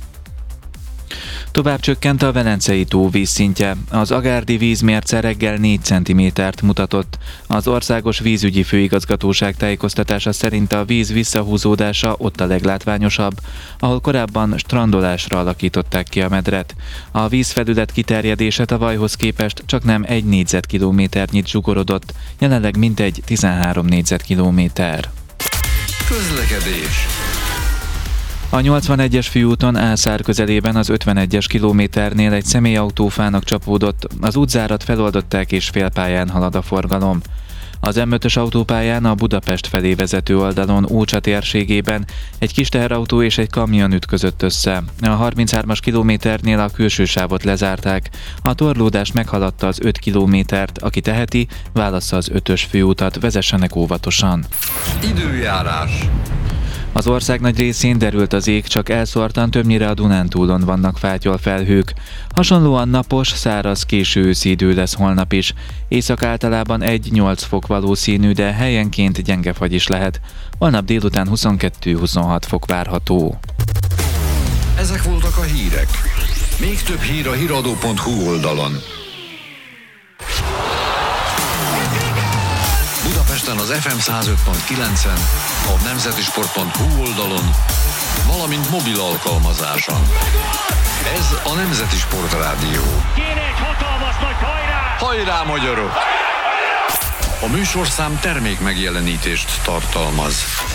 Tovább csökkent a Velencei tó vízszintje. Az agárdi vízmérce reggel 4 cm-t mutatott. Az Országos Vízügyi Főigazgatóság tájékoztatása szerint a víz visszahúzódása ott a leglátványosabb, ahol korábban strandolásra alakították ki a medret. A vízfelület kiterjedése tavalyhoz képest csaknem 1 négyzetkilométernyit zsugorodott, jelenleg mintegy 13 négyzetkilométer. Közlekedés. A 81-es főúton Ászár közelében az 51-es kilométernél egy személyautó fának csapódott, az útzárat feloldották és félpályán halad a forgalom. Az M5-ös autópályán a Budapest felé vezető oldalon Ócsa térségében egy kis teherautó és egy kamion ütközött össze. A 33-as kilométernél a külső sávot lezárták. A torlódás meghaladta az 5 kilométert, aki teheti, válassza az 5-ös főutat, vezessenek óvatosan. Időjárás. Az ország nagy részén derült az ég, csak elszórtan többnyire a Dunántúlon vannak fátyolfelhők. Hasonlóan napos, száraz, késő őszi idő lesz holnap is. Észak általában 1-8 fok valószínű, de helyenként gyenge fagy is lehet. Holnap délután 22-26 fok várható. Ezek voltak a hírek. Még több hír a hiradó.hu oldalon. Budapesten az FM 105.9-en, a nemzetisport.hu oldalon, valamint mobil alkalmazáson. Ez a Nemzeti Sport Rádió. Kéne egy hatalmas nagy hajrá! Hajrá, magyarok! A műsorszám termék megjelenítést tartalmaz.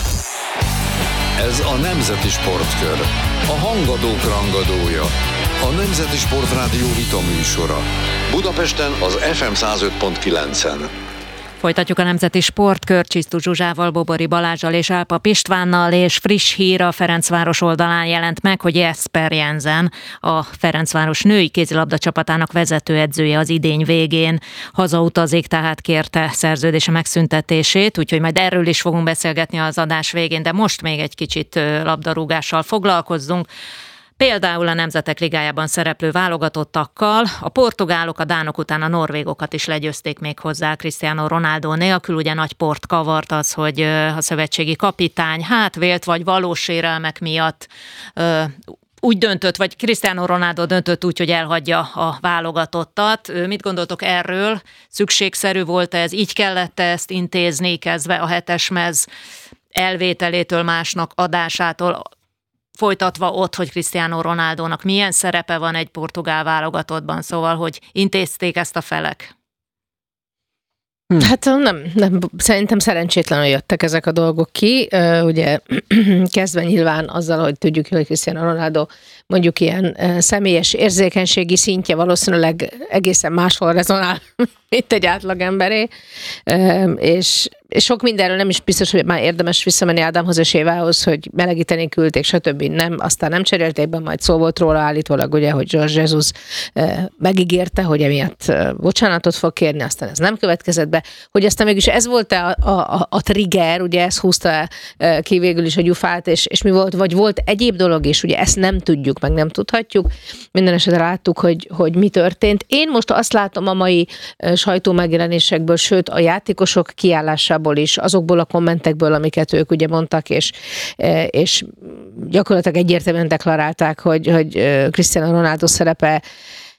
Ez a Nemzeti Sportkör, a hangadók rangadója, a Nemzeti Sport Rádió vita műsora. Budapesten az FM 105.9-en. Folytatjuk a Nemzeti Sportkör Csisztus Zsuzsával, Bobori Balázsal és Álpap Istvánnal, és friss hír a Ferencváros oldalán jelent meg, hogy Jesper Jensen, a Ferencváros női kézilabda csapatának vezetőedzője az idény végén hazautazik, tehát kérte szerződése megszüntetését, úgyhogy majd erről is fogunk beszélgetni az adás végén, de most még egy kicsit labdarúgással foglalkozzunk. Például a Nemzetek Ligájában szereplő válogatottakkal, a portugálok a dánok után a norvégokat is legyőzték még hozzá Cristiano Ronaldo nélkül, ugye nagy port kavart az, hogy a szövetségi kapitány vélt vagy valós sérelmek miatt úgy döntött, vagy Cristiano Ronaldo döntött úgy, hogy elhagyja a válogatottat. Mit gondoltok erről? Szükségszerű volt ez? Így kellett ezt intézni, kezdve a 7-es mez elvételétől, másnak adásától, folytatva ott, hogy Cristiano Ronaldónak milyen szerepe van egy portugál válogatottban, szóval, hogy intézték ezt a felek. Hát nem, szerintem szerencsétlenül jöttek ezek a dolgok ki. Ugye kezdve nyilván azzal, hogy tudjuk, hogy Cristiano Ronaldo mondjuk ilyen személyes érzékenységi szintje valószínűleg egészen máshol rezonál, mint egy átlagemberé, és sok mindenről nem is biztos, hogy már érdemes visszamenni Ádámhoz és Évához, hogy melegíteni küldték, stb. Aztán nem cserélték be, majd szó volt róla állítólag, ugye, hogy Jorge Jesus megígérte, hogy emiatt bocsánatot fog kérni, aztán ez nem következett be, hogy aztán mégis ez volt a trigger, ugye ez húzta ki végül is a gyufát, és mi volt, vagy volt egyéb dolog is, ugye ezt nem tudjuk, meg nem tudhatjuk, minden esetre láttuk, hogy mi történt. Én most azt látom a mai sajtó megjelenésekből, sőt a játékosok kiállásából is, azokból a kommentekből, amiket ők ugye mondtak, és gyakorlatilag egyértelműen deklarálták, hogy Cristiano Ronaldo szerepe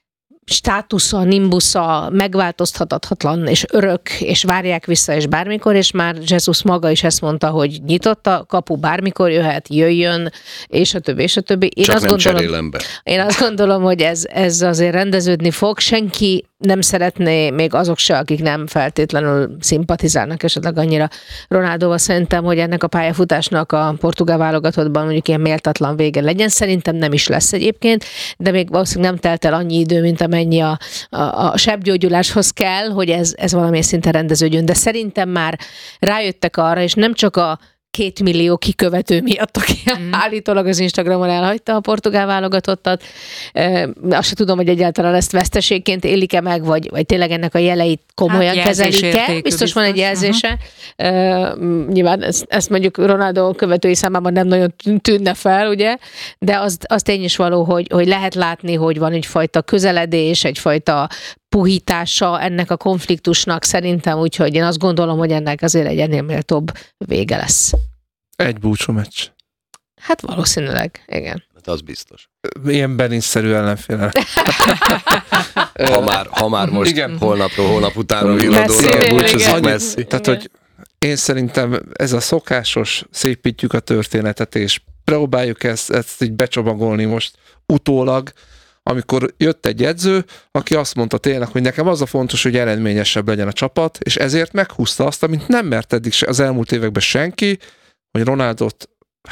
státusza, nimbusza megváltoztathatatlan és örök, és várják vissza, és bármikor, és már Jesus maga is ezt mondta, hogy nyitott a kapu, bármikor jöhet, jöjjön, és a többi, és a többi. Én azt gondolom, hogy ez azért rendeződni fog. Senki nem szeretné, még azok se, akik nem feltétlenül szimpatizálnak esetleg annyira Ronaldóval, szerintem, hogy ennek a pályafutásnak a portugál válogatottban mondjuk ilyen méltatlan vége legyen. Szerintem nem is lesz egyébként, de még valószínűleg nem telt el annyi idő, mint amennyi a sebgyógyuláshoz kell, hogy ez valamilyen szinten rendeződjön. De szerintem már rájöttek arra, és nem csak a 2 millió kikövető miatt, aki állítólag az Instagramon elhagyta a portugál válogatottat. Azt sem tudom, hogy egyáltalán ezt veszteségként élik-e meg, vagy tényleg ennek a jeleit komolyan kezelik-e. Biztos van egy jelzése. Nyilván ezt mondjuk Ronaldo követői számában nem nagyon tűnne fel, ugye? De az tény is való, hogy lehet látni, hogy van egyfajta közeledés, egyfajta puhítása ennek a konfliktusnak szerintem, úgyhogy én azt gondolom, hogy ennek azért egy ennél méltóbb vége lesz. Egy búcsú meccs. Hát valószínűleg, igen. Hát az biztos. Ilyen Benin-szerű ellenféle. ha már most igen. holnap utánra villadóra búcsúzik Messi. Tehát, hogy én szerintem ez a szokásos, szépítjük a történetet, és próbáljuk ezt így becsomagolni most utólag, amikor jött egy edző, aki azt mondta tényleg, hogy nekem az a fontos, hogy eredményesebb legyen a csapat, és ezért meghúzta azt, amit nem mert eddig az elmúlt években senki, hogy Ronaldot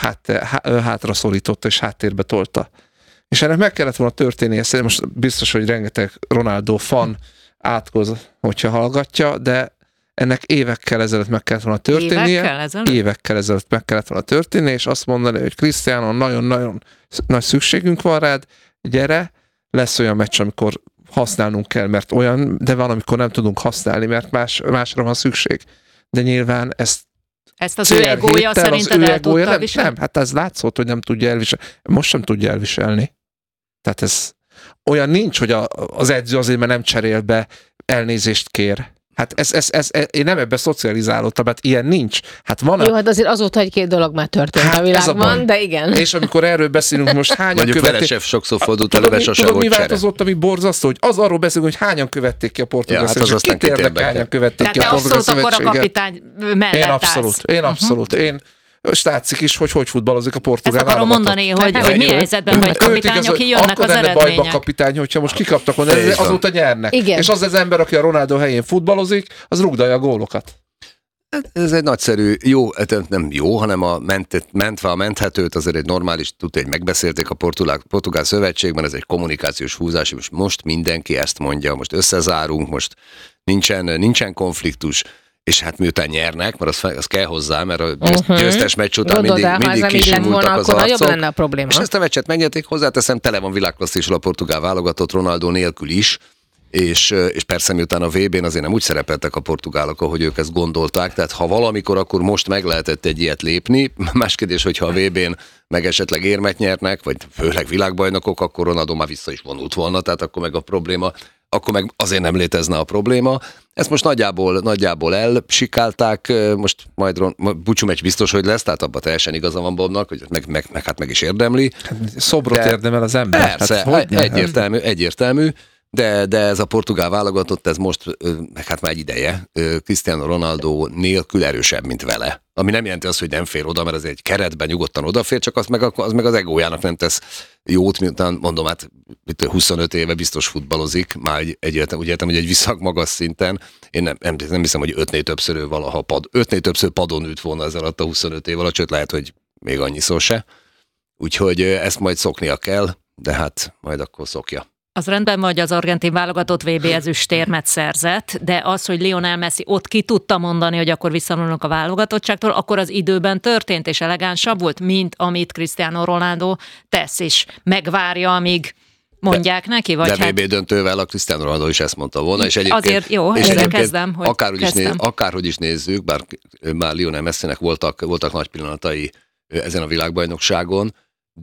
hátra szorította és háttérbe tolta. És ennek meg kellett volna történnie, most biztos, hogy rengeteg Ronaldo fan átkoz, hogyha hallgatja, de ennek évekkel ezelőtt meg kellett volna történnie. Évekkel ezelőtt meg kellett volna történnie, és azt mondani, hogy Cristiano, nagyon-nagyon nagy szükségünk van rád, gyere, lesz olyan meccs, amikor használnunk kell, mert olyan, de van, amikor nem tudunk használni, mert másra van szükség. De nyilván ezt az ő egója szerinted el tudta viselni? Nem, hát ez látszott, hogy nem tudja elviselni. Most sem tudja elviselni. Tehát ez olyan nincs, hogy az edző azért, mert nem cserél be, elnézést kér. Hát én nem ebbe szocializálódtam, hát ilyen nincs. Hát van jó, hát azért azóta egy-két dolog már történt a világban, de igen. És amikor erről beszélünk most, hányan mondjuk követték... Veresev sokszor fordult a Leves a mi változott, ami borzasztó, hogy arról beszélünk, hogy hányan követték ki a portugál szövetséget. Kit érdekel, hányan követték ki a portugál szövetséget. Tehát te abszolút akkor a kapitány mellett Én abszolút. Én látszik is, hogy futballozik a portugál válogatott. Ezt akarom mondani, hogy mi helyzetben vagy kapitányok, ki jönnek az eredmények. Akkor lenne bajba kapitány, hogyha most kikaptak volna, azóta nyernek. Igen. És az ember, aki a Ronaldo helyén futballozik, az rúgdalja a gólokat. Ez egy nagyszerű, nem jó, hanem a menthetőt, azért egy normális, hogy megbeszélték a portugál szövetségben, ez egy kommunikációs húzás, most mindenki ezt mondja, most összezárunk, most nincsen konfliktus, és hát miután nyernek, mert az kell hozzá, mert a győztes meccs után mindig kisimultak az arcok. Lenne a probléma. És ezt a meccset megnyerték, hozzáteszem, tele van világklasszissal a portugál válogatott Ronaldo nélkül is, és persze miután a VB-n azért nem úgy szerepeltek a portugálok, ahogy ők ezt gondolták, tehát ha valamikor, akkor most meg lehetett egy ilyet lépni. Más kérdés, hogyha a VB-n meg esetleg érmet nyernek, vagy főleg világbajnokok, akkor Ronaldo már vissza is vonult volna, tehát akkor meg a probléma, akkor meg azért nem létezne a probléma. Ezt most nagyjából elsikálták, most majd búcsú meccs biztos, hogy lesz, tehát abban teljesen igaza van Bobnak, hogy meg is érdemli. Szobrot érdemel az ember. Persze, egyértelmű. De ez a portugál válogatott, ez most, hát már egy ideje, Cristiano Ronaldo nélkül erősebb, mint vele. Ami nem jelenti azt, hogy nem fér oda, mert ez egy keretben nyugodtan odafér, csak az meg az egójának nem tesz jót, miután mondom, hát 25 éve biztos futballozik, már úgy értem, hogy egy viszonylag magas szinten. Én nem hiszem, hogy 5-nél többször padon ült volna ez alatt a 25 év alatt, sőt lehet, hogy még annyiszor se. Úgyhogy ezt majd szoknia kell, de hát majd akkor szokja. Az rendben van, hogy az argentin válogatott VB ezüstérmet szerzett, de az, hogy Lionel Messi ott ki tudta mondani, hogy akkor visszavonulnak a válogatottságtól, akkor az időben történt, és elegánsabb volt, mint amit Cristiano Ronaldo tesz, és megvárja, amíg mondják neki, vagy de VB döntővel a Cristiano Ronaldo is ezt mondta volna, és egyébként, azért jó, ezzel kezdem, hogy akárhogy is nézzük, bár már Lionel Messinek voltak nagy pillanatai ezen a világbajnokságon,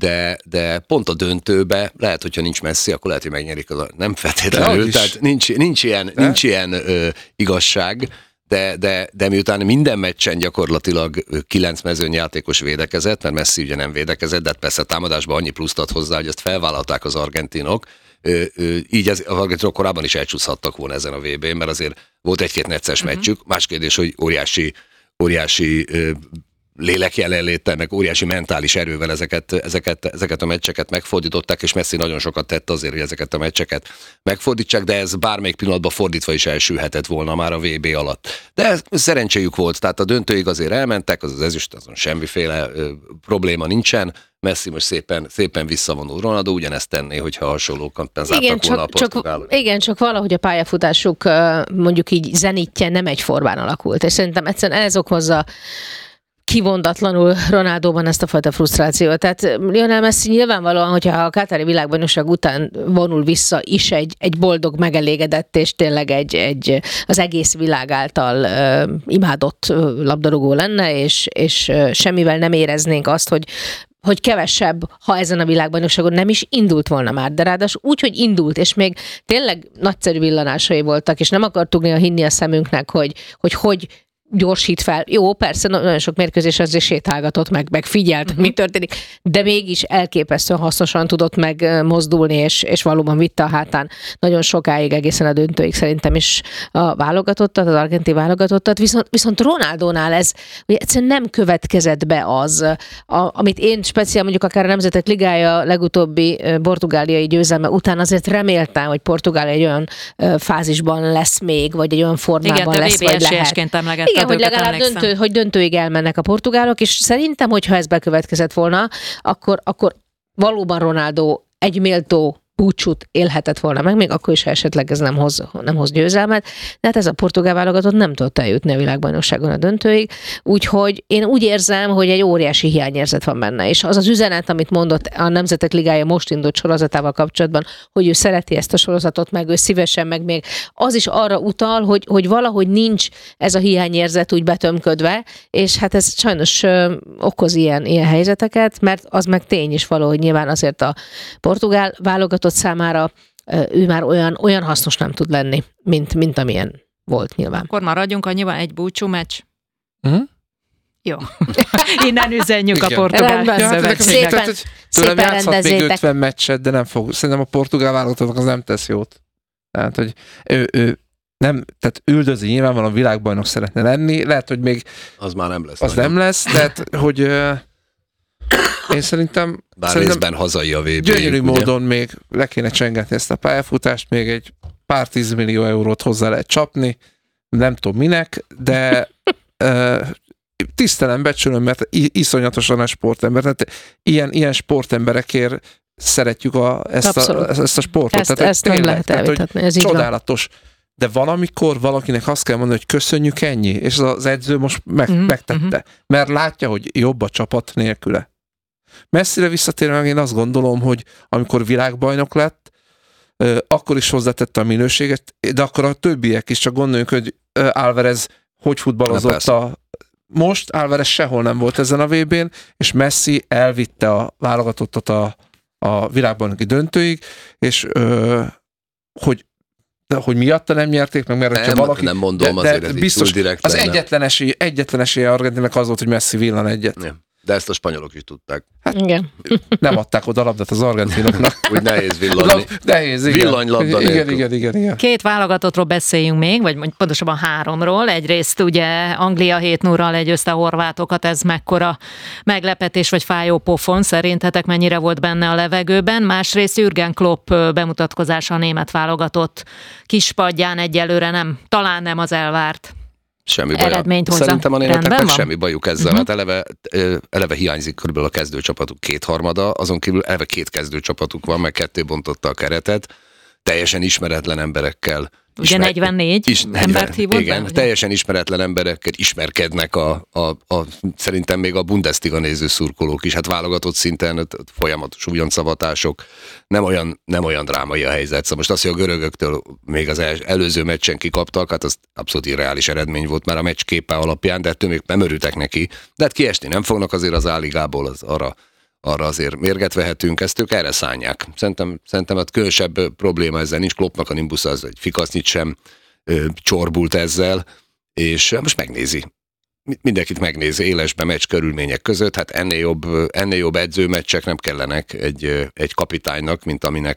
de pont a döntőbe lehet, hogyha nincs Messi, akkor lehet, hogy megnyerik nem feltétlenül, tehát nincs ilyen igazság, de miután minden meccsen gyakorlatilag 9 mezőnyjátékos védekezett, mert Messi ugye nem védekezett, de persze támadásban annyi pluszt ad hozzá, hogy ezt felvállalták az argentinok, így az argentinok korábban is elcsúszhattak volna ezen a VB-n, mert azért volt egy-két necces meccsük. Más kérdés, hogy óriási lélek jelenléttel, meg óriási mentális erővel ezeket a meccseket megfordították, és Messi nagyon sokat tett azért, hogy ezeket a meccseket megfordítsák, de ez bármelyik pillanatban fordítva is elsülhetett volna már a VB alatt. De szerencséjük volt, tehát a döntőig azért elmentek, az ezüst, azon semmiféle probléma nincsen. Messi most szépen visszavonul. Ronaldo ugyanezt tenné, hogyha hasonlókan zártak volna a portugálok. Igen, csak valahogy a pályafutásuk mondjuk így zenitje nem egyformán alakult, és szerintem egyszerűen ez okozza kivondatlanul Ronaldóban ezt a fajta frusztrációt. Tehát Lionel Messi nyilvánvalóan, hogyha a katári világbajnokság után vonul vissza is egy boldog, megelégedett és tényleg az egész világ által imádott labdarúgó lenne, és semmivel nem éreznénk azt, hogy kevesebb, ha ezen a világbajnokságon nem is indult volna már, de ráadásul úgy, hogy indult, és még tényleg nagyszerű villanásai voltak, és nem akartuk néha hinni a szemünknek, hogy gyorsít fel. Jó, persze, nagyon sok mérkőzés azért sétálgatott meg figyelt, mi történik, de mégis elképesztően hasznosan tudott megmozdulni, és valóban vitte a hátán nagyon sokáig, egészen a döntőig szerintem is a válogatottat, az argentin válogatottat, viszont Ronaldónál ez ugye egyszerűen nem következett be az, amit én speciál mondjuk akár a Nemzetek Ligája legutóbbi portugáliai győzelme után azért reméltem, hogy Portugália egy olyan fázisban lesz még, vagy egy olyan formában lesz, vagy lehet. Igen, hogy legalább döntőig elmennek a portugálok, és szerintem, hogyha ez bekövetkezett volna, akkor valóban Ronaldo egy méltó búcsút élhetett volna meg, még akkor is, ha esetleg ez nem hoz győzelmet, de hát ez a portugál válogatott nem tudott eljutni a világbajnokságon a döntőig, úgyhogy én úgy érzem, hogy egy óriási hiányérzet van benne, és az az üzenet, amit mondott a Nemzetek Ligája most indult sorozatával kapcsolatban, hogy ő szereti ezt a sorozatot, meg ő szívesen, meg még az is arra utal, hogy valahogy nincs ez a hiányérzet úgy betömködve, és hát ez sajnos okoz ilyen helyzeteket, mert az meg tény is valahogy nyilván azért a portugál válogatott számára ő már olyan hasznos nem tud lenni, mint amilyen volt nyilván. Akkor maradjunk annyiban, egy búcsú meccs. Jó. Innen üzenjük a portugál szövetséget. Tőlem játszhat még 50 meccset, de nem fog. Szerintem a portugál válogatottnak az nem tesz jót. Tehát, hogy ő nem, tehát üldözi, nyilvánvalóan világbajnok szeretne lenni, lehet, hogy még az már nem lesz. Az nem lesz, tehát, hogy én szerintem részben hazai a VB. Gyönyörű módon még le kéne csengetni ezt a pályafutást, még egy pár 10 millió eurót hozzá lehet csapni, nem tudom minek, de tisztelem, becsülöm, mert iszonyatosan a sportember. Tehát ilyen sportemberekért szeretjük ezt a sportot. Ezt nem lehet elvitatni, ez így csodálatos. De valamikor valakinek azt kell mondani, hogy köszönjük, ennyi, és az edző most megtette. Mert látja, hogy jobb a csapat nélküle. Messzire visszatérve meg én azt gondolom, hogy amikor világbajnok lett, akkor is hozzátette a minőséget, de akkor a többiek is, csak gondoljunk, hogy Álvarez hogy futballozott most Álvarez sehol nem volt ezen a VB-n, és Messi elvitte a válogatottat a világbajnoki döntőig, és hogy miatta nem nyerték meg, mert nem, valaki... Nem mondom, azért ez biztos, direkt az egyetlen esélye Argentinnek az volt, hogy Messi villan egyet. Nem. De ezt a spanyolok is tudták. Hát, igen. Nem adták oda a labdát az argentinoknak. Úgy nehéz villanni. Nehéz, igen. Villanylabda nélkül. Igen. Két válogatottról beszéljünk még, vagy pontosabban 3-ról. Egyrészt ugye Anglia 7-0-ral legyőzte a horvátokat, ez mekkora meglepetés vagy fájó pofon, szerintetek mennyire volt benne a levegőben. Másrészt Jürgen Klopp bemutatkozása a német válogatott kispadján egyelőre talán nem az elvárt semmi baj. Szerintem a németeknek semmi bajuk ezzel. Hát eleve hiányzik körülbelül a kezdőcsapatuk 2/3, azon kívül eleve 2 kezdőcsapatuk van, meg 2 bontotta a keretet, teljesen ismeretlen emberekkel. Ugye 44 embert hívott? Igen, teljesen ismeretlen emberekkel ismerkednek szerintem még a Bundesliga néző szurkolók is, hát válogatott szinten folyamatos ugyanszavatások, nem olyan drámai a helyzet. Szóval most az, hogy a görögöktől még az előző meccsen kikaptak, hát az abszolút irreális eredmény volt már a meccs képe alapján, de ettől még nem örültek neki. De hát kiesni nem fognak azért az A-ligából, az arra azért mérget vehetünk, ezt ők erre szánják. Szerintem hát különösebb probléma ezzel nincs, Kloppnak a nimbusza az egy fikasznyit sem csorbult ezzel, és most megnézi. Mindenkit megnézi élesbe meccs körülmények között, hát ennél jobb edzőmeccsek nem kellenek egy kapitánynak, mint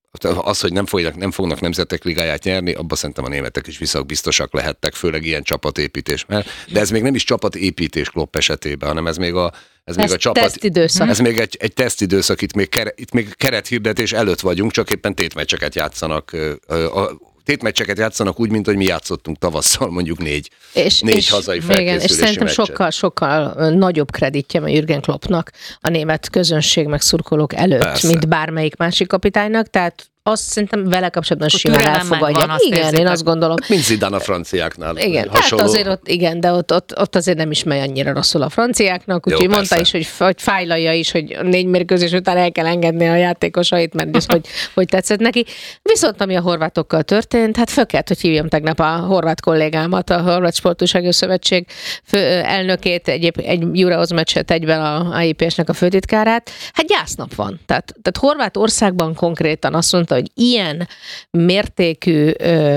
az, hogy nem fognak nemzetek ligáját nyerni, abban szerintem a németek is biztosak lehettek, főleg ilyen csapatépítés. De ez még nem is csapatépítés Klopp esetében, hanem ez még a csapat... Tesztidőszak. Ez még egy tesztidőszak, itt még kerethirdetés előtt vagyunk, csak éppen tétmeccseket játszanak. Tétmeccseket játszanak úgy, mint hogy mi játszottunk tavasszal mondjuk négy hazai felkészülési és szerintem meccset. sokkal nagyobb kreditje a Jürgen Kloppnak a német közönség meg szurkolók előtt, Persze. mint bármelyik másik kapitánynak, tehát azt szerintem vele kapcsolatban simán elfogadják. Igen, én azt gondolom. Mint Zidane a franciáknál. Igen, tehát azért ott, igen, de ott azért nem is megy annyira rosszul a franciáknak, úgyhogy mondta is, hogy fájlalja is, hogy 4 mérkőzés után el kell engedni a játékosait, mert ez hogy tetszett neki. Viszont ami a horvátokkal történt, hát föl kellett, hogy hívjam tegnap a horvát kollégámat, a Horvát Sportújságíró Szövetség elnökét, egy Eurohoz meccset egyben a AIP-snek a főtitkárát. Hát gyásznap van. Tehát Horvátországban konkrétan azt mondta, hogy ilyen mértékű,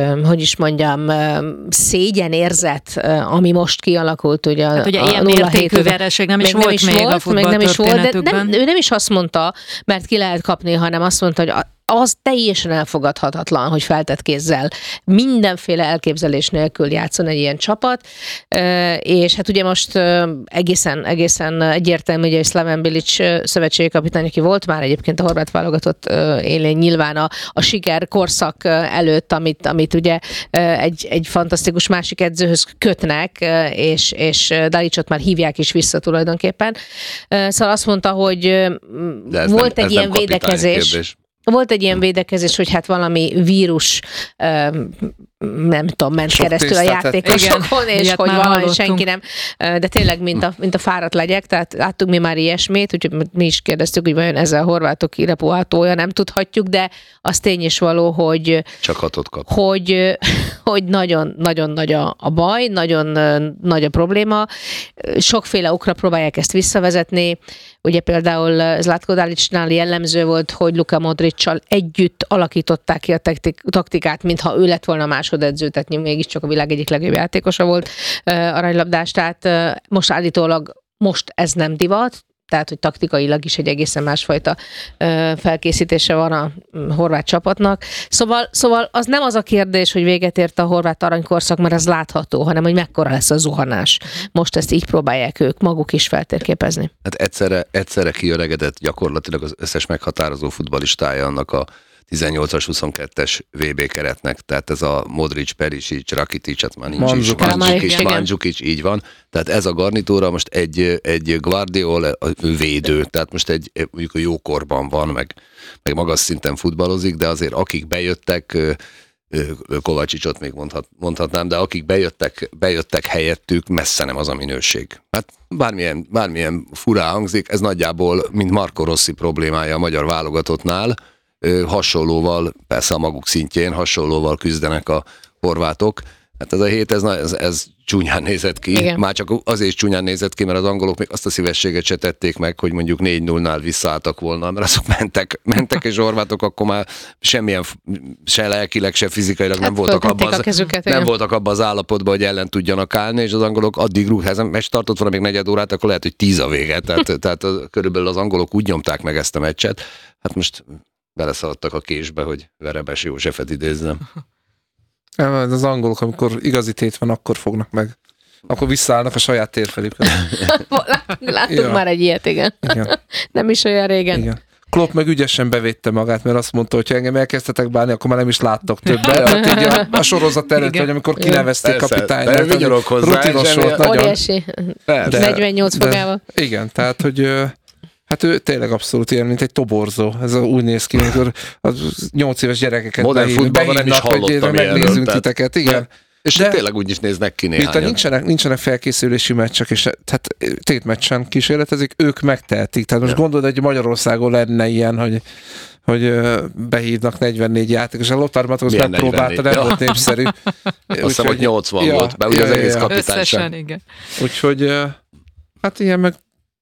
szégyenérzet, ami most kialakult, ugye hát ugye ilyen mértékű vereség nem is volt még a futballtörténetükben. De ő nem is azt mondta, mert ki lehet kapni, hanem azt mondta, hogy az teljesen elfogadhatatlan, hogy feltett kézzel mindenféle elképzelés nélkül játszon egy ilyen csapat, és hát ugye most egészen egyértelmű, hogy a Slaven Bilic szövetségi kapitány, aki volt már egyébként a horvát válogatott élén nyilván a siker korszak előtt, amit ugye egy fantasztikus másik edzőhöz kötnek, és Dalicot már hívják is vissza tulajdonképpen. Szóval azt mondta, hogy volt egy ilyen védekezés. Volt egy ilyen védekezés, hogy hát valami vírus, nem tudom, ment sok keresztül a játékosokon, és hogy valami senki nem, de tényleg, mint a fáradt legyek, tehát láttuk mi már ilyesmit, úgyhogy mi is kérdeztük, hogy vajon ezzel a horvátok irepuhátója, nem tudhatjuk, de az tény is való, hogy csak hatot kap. Hogy nagyon nagy a baj, nagyon nagy a probléma, sokféle okra próbálják ezt visszavezetni. Ugye például Zlatko Dalicnál jellemző volt, hogy Luka Modriccal együtt alakították ki a taktikát, mintha ő lett volna a másodedző, tehát mégiscsak a világ egyik legjobb játékosa volt aranylabdás, tehát most állítólag ez nem divat, tehát, hogy taktikailag is egy egészen másfajta felkészítése van a horvát csapatnak. Szóval az nem az a kérdés, hogy véget ért a horvát aranykorszak, mert ez látható, hanem hogy mekkora lesz a zuhanás. Most ezt így próbálják ők maguk is feltérképezni. Hát egyszerre kiöregedett gyakorlatilag az összes meghatározó futballistája annak a 18-as, 22-es VB keretnek, tehát ez a Modric, Perisic, Rakitic, hát már nincs is, Mandzukic, így van. Tehát ez a garnitúra most egy Guardiola védő, tehát most mondjuk a jókorban van, meg magas szinten futballozik, de azért akik bejöttek, Kovácsicsot még mondhatnám, de akik bejöttek helyettük, messze nem az a minőség. Hát bármilyen furá hangzik, ez nagyjából, mint Marco Rossi problémája a magyar válogatottnál, hasonlóval, persze a maguk szintjén, hasonlóval küzdenek a horvátok. Hát ez a hét, ez csúnyán nézett ki. Igen. Már csak azért is csúnyán nézett ki, mert az angolok még azt a szívességet se tették meg, hogy mondjuk 4-0-nál visszaálltak volna, mert azok mentek és horvátok akkor már semmilyen, se lelkileg, se fizikailag nem voltak abban az állapotban, hogy ellen tudjanak állni, és az angolok addig meccs tartott volna még 4 órát, akkor lehet, hogy 10 a vége. Tehát körülbelül az angolok úgy nyomták meg ezt a meccset. Hát most beleszaladtak a késbe, hogy Verebes Józsefet idézzem. Az angolok, amikor igazi tét van, akkor fognak meg. Akkor visszaállnak a saját térfelükön. Láttuk már egy ilyet, igen. Nem is olyan régen. Igen. Klopp meg ügyesen bevédte magát, mert azt mondta, hogy ha engem elkezdtetek bánni, akkor már nem is láttok többet. Hát így a sorozat előtt, vagy amikor kinevezték kapitánynak. Rutinos volt nagyon. Óriási. 48 fogával. Igen, tehát, hogy hát ő tényleg abszolút ilyen, mint egy toborzó. Ez úgy néz ki, amikor a 8 éves gyerekeket behívnak, hogy megnézzünk titeket. Igen. És tényleg úgy is néznek ki néhányan. Nincsenek felkészülési meccsek, és hát tétmeccsen kísérletezik, ők megtehetik. Tehát most gondolod, hogy Magyarországon lenne ilyen, hogy behívnak 44 játékos. A Lothar Matthäus megpróbálta, nem volt népszerű. Azt hiszem, hogy 80 volt, be ugye az egész kapitányság. Úgyhogy hát ilyen meg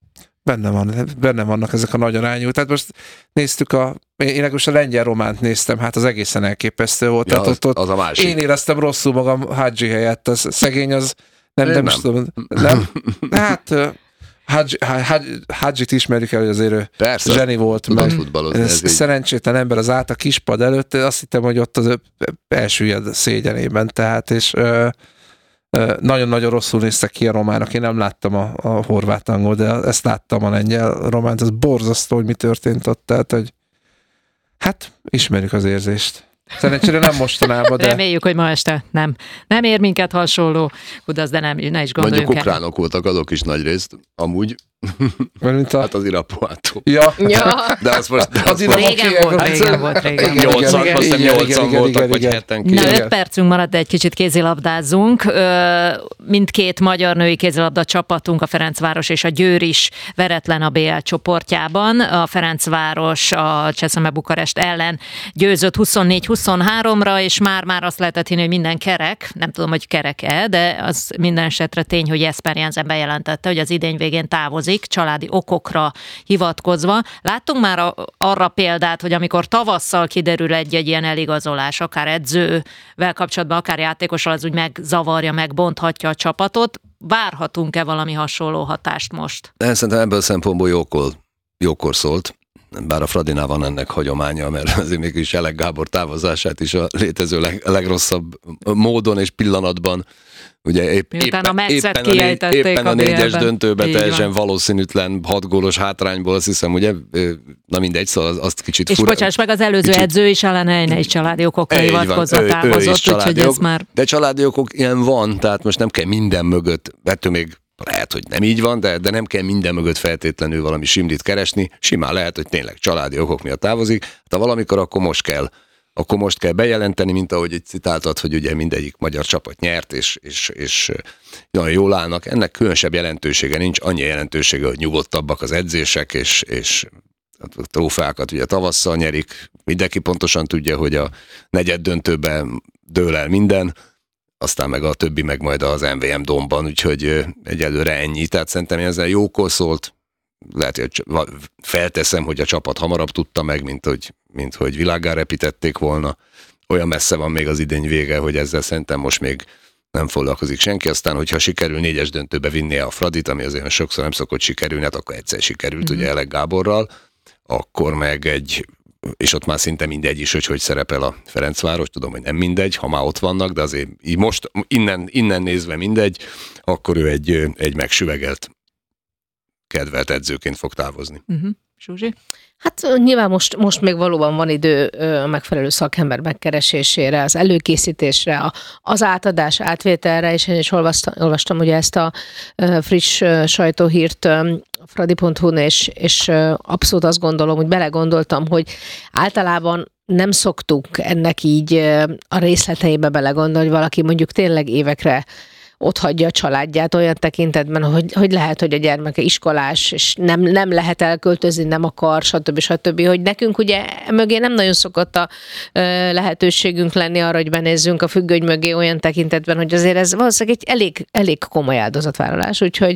benne vannak ezek a nagy arányú. Tehát most néztük én most a lengyel-románt néztem, hát az egészen elképesztő volt. Ja, tehát ott az a másik. Én éreztem rosszul magam Hadzsi helyett, az szegény, az nem is tudom. Nem? Hadzsit ismerjük el, hogy azért ő Persze, zseni volt. tudod futballozni. Szerencsétlen ember az állt a kispad előtt, azt hittem, hogy ott az elsüllyed szégyenében, tehát, és nagyon-nagyon rosszul néztek ki a románok. Én nem láttam a horvát angol, de ezt láttam a lengyel románt, ez borzasztó, hogy mi történt ott, tehát, hogy hát ismerjük az érzést. Szerencsére nem mostanában, de... Reméljük, hogy ma este nem ér minket hasonló kudarc, de ne is gondoljunk. Mondjuk ukránok voltak azok is nagy részt, amúgy. Hát az Irapuátó. Ja. De az most... Régen volt. 80 voltak, vagy 7-en. Na, 5 percünk maradt, de egy kicsit kézilabdázzunk. Mindkét magyar női kézilabda csapatunk, a Ferencváros és a Győr is veretlen a BL csoportjában. A Ferencváros a Cseszeme Bukarest ellen győzött 24-23-ra, és már azt lehetett hinni, hogy minden kerek, nem tudom, hogy kerek-e, de az minden esetre tény, hogy Jesper Jensen bejelentette, hogy az idény végén távozik, családi okokra hivatkozva. Láttunk már arra példát, hogy amikor tavasszal kiderül egy ilyen eligazolás, akár edzővel kapcsolatban, akár játékossal, az úgy megzavarja, megbonthatja a csapatot. Várhatunk-e valami hasonló hatást most? Szerintem ebből a szempontból jókor szólt. Bár a Fradinál van ennek hagyománya, mert azért mégis Elek Gábor távozását is a létező legrosszabb módon és pillanatban, ugye éppen a 4-es döntőben teljesen valószínűtlen 6 gólos hátrányból, azt hiszem, ugye, na mindegy, szóval azt kicsit és bocsáss meg, az előző edző is, Alan Heine is családi okokra hivatkozva távozott, úgyhogy ez már... De családi okok ilyen van, tehát most nem kell minden mögött, ettől még lehet, hogy nem így van, de nem kell minden mögött feltétlenül valami simlit keresni, simán lehet, hogy tényleg családi okok miatt távozik, ha valamikor, akkor most kell bejelenteni, mint ahogy itt citáltad, hogy ugye mindegyik magyar csapat nyert, és nagyon jól állnak. Ennek különösebb jelentősége nincs, annyi jelentősége, hogy nyugodtabbak az edzések, és a trófeákat ugye tavasszal nyerik. Mindenki pontosan tudja, hogy a negyed döntőben dől el minden, aztán meg a többi meg majd az MVM Domban, úgyhogy egyelőre ennyi. Tehát szerintem ezzel jókor szólt, lehet, hogy felteszem, hogy a csapat hamarabb tudta meg, mint hogy világgá repítették volna. Olyan messze van még az idény vége, hogy ezzel szerintem most még nem foglalkozik senki. Aztán, hogyha sikerül 4-es döntőbe vinnie a Fradit, ami azért sokszor nem szokott sikerülni, hát akkor egyszer sikerült, ugye Elek Gáborral, akkor meg és ott már szinte mindegy is, hogy szerepel a Ferencváros, tudom, hogy nem mindegy, ha már ott vannak, de azért így most innen nézve mindegy, akkor ő egy megsüvegelt kedvelt edzőként fog távozni. Zsuzsi? Hát nyilván most még valóban van idő a megfelelő szakember megkeresésére, az előkészítésre, az átadás, átvételre, és én is olvastam ugye ezt a friss sajtóhírt fradi.hu-n, és abszolút azt gondolom, hogy belegondoltam, hogy általában nem szoktuk ennek így a részleteibe belegondolni, hogy valaki mondjuk tényleg évekre ott hagyja a családját olyan tekintetben, hogy lehet, hogy a gyermeke iskolás, és nem lehet elköltözni, nem akar, stb. Hogy nekünk ugye mögé nem nagyon szokott a lehetőségünk lenni arra, hogy benézzünk a függöny mögé olyan tekintetben, hogy azért ez valószínűleg egy elég komoly áldozatvállalás, úgyhogy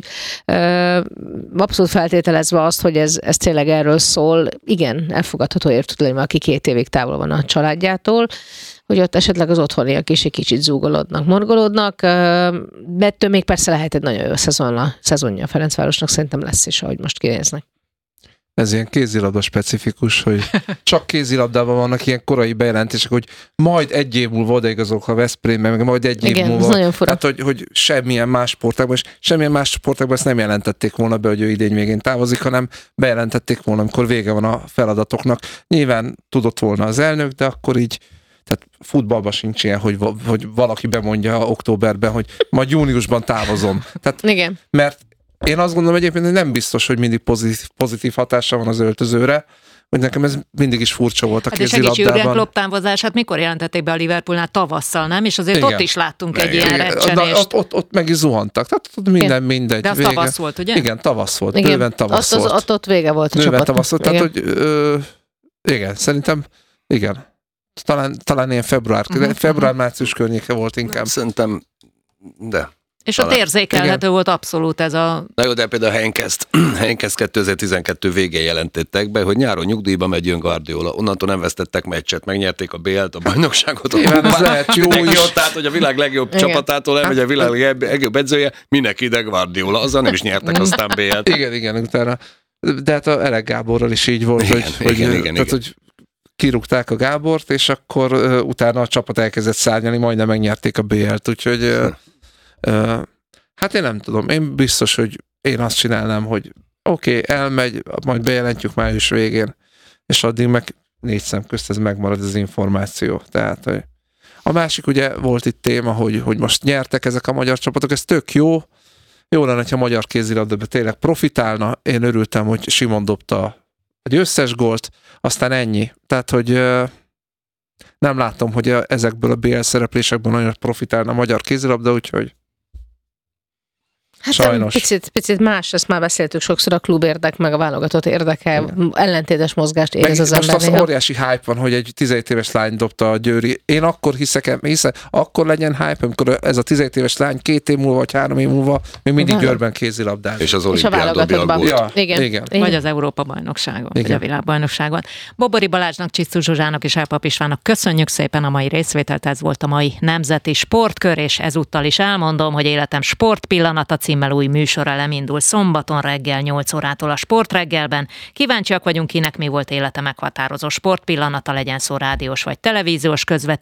abszolút feltételezve azt, hogy ez tényleg erről szól, igen, elfogadható értetlenül, aki 2 évig távol van a családjától, hogy ott esetleg az otthoniak is egy kicsit zúgolódnak, morgolódnak, de ettől még persze lehet egy nagyon jó szezonja a Ferencvárosnak, szerintem lesz is, ahogy most kinéznek. Ez ilyen kézilabda specifikus, hogy csak kézilabdában vannak ilyen korai bejelentések, hogy majd 1 év múlva odaigazolok a Veszprémben, meg majd 1 év múlva. Nagyon fura. Tehát, hogy semmilyen más sportágban ezt nem jelentették volna be, hogy ő idény végén távozik, hanem bejelentették volna, amikor vége van a feladatoknak. Nyilván tudott volna az elnök, de akkor így, tehát futballban sincs ilyen, hogy valaki bemondja októberben, hogy majd júniusban távozom. Tehát, igen. Mert én azt gondolom egyébként, hogy nem biztos, hogy mindig pozitív hatása van az öltözőre, hogy nekem ez mindig is furcsa volt a kézilabdában. És Jürgen Klopp távozását mikor jelentették be a Liverpoolnál? Tavasszal, nem? És azért ott is láttunk egy ilyen recsenést. Ott meg is zuhantak. Tehát ott minden mindegy. De az tavasz volt, ugye? Igen, tavasz volt. Bőven tavasz volt. Ott vége volt a bőven csapatnak. Tavasz volt. Tehát, hogy igen, szerintem igen. Talán ilyen február-március környéke volt inkább. Szerintem, de És ott érzékelhető volt abszolút ez a... Na jó, de például Henkeszt 2012 végén jelentettek be, hogy nyáron nyugdíjba megy, jön Guardiola. Onnantól nem vesztettek meccset, megnyerték a BL-t, a bajnokságot. Igen, ez lehet jó is. Tehát, hogy a világ legjobb csapatától elmegy a világ legjobb edzője, minek ide Guardiola. Azzal nem is nyertek aztán BL-t. Igen, utána. De hát a Elek Gáborral is így volt, hogy kirúgták a Gábort, és akkor utána a csapat elkezdett szárnyalni, majdnem megnyerték a BL-t, úgyhogy hát én nem tudom, én biztos, hogy én azt csinálnám, hogy oké, elmegy, majd bejelentjük május végén, és addig meg 4 szem közt ez megmarad az információ. Tehát, hogy a másik ugye volt itt téma, hogy most nyertek ezek a magyar csapatok, ez tök jó. Jó lenne, ha a magyar kézilabdában tényleg profitálna. Én örültem, hogy Simon dobta a győztes gólt, aztán ennyi. Tehát, hogy nem látom, hogy ezekből a BL szereplésekből nagyon profitálna a magyar kézilabda, úgyhogy hát sajnos. Picit más, ezt már beszéltük sokszor, a klub érdek, meg a válogatott érdeke, ellentétes mozgást érez az ember. Most az óriási hype van, hogy egy 17 éves lány dobta a Győri. Én akkor hiszem, akkor legyen hype, amikor ez a 17 éves lány 2 év múlva, vagy 3 év múlva még mindig Győrben kézilabdázik. És az olimpián dobja a gólt. Igen. Vagy az Európa-bajnokságon, vagy a világbajnokságon. Bobori Balázsnak, Csisztus Zsuzsának és Elpap Istvánnak köszönjük szépen a mai részvételt, ez volt a mai Nemzeti Sportkör, és ezúttal is elmondom, hogy Életem sportpillanata címmel új műsor elindul szombaton reggel 8 órától a Sportreggelben. Kíváncsiak vagyunk, kinek mi volt élete meghatározó sportpillanata, legyen szó rádiós vagy televíziós közvetítő.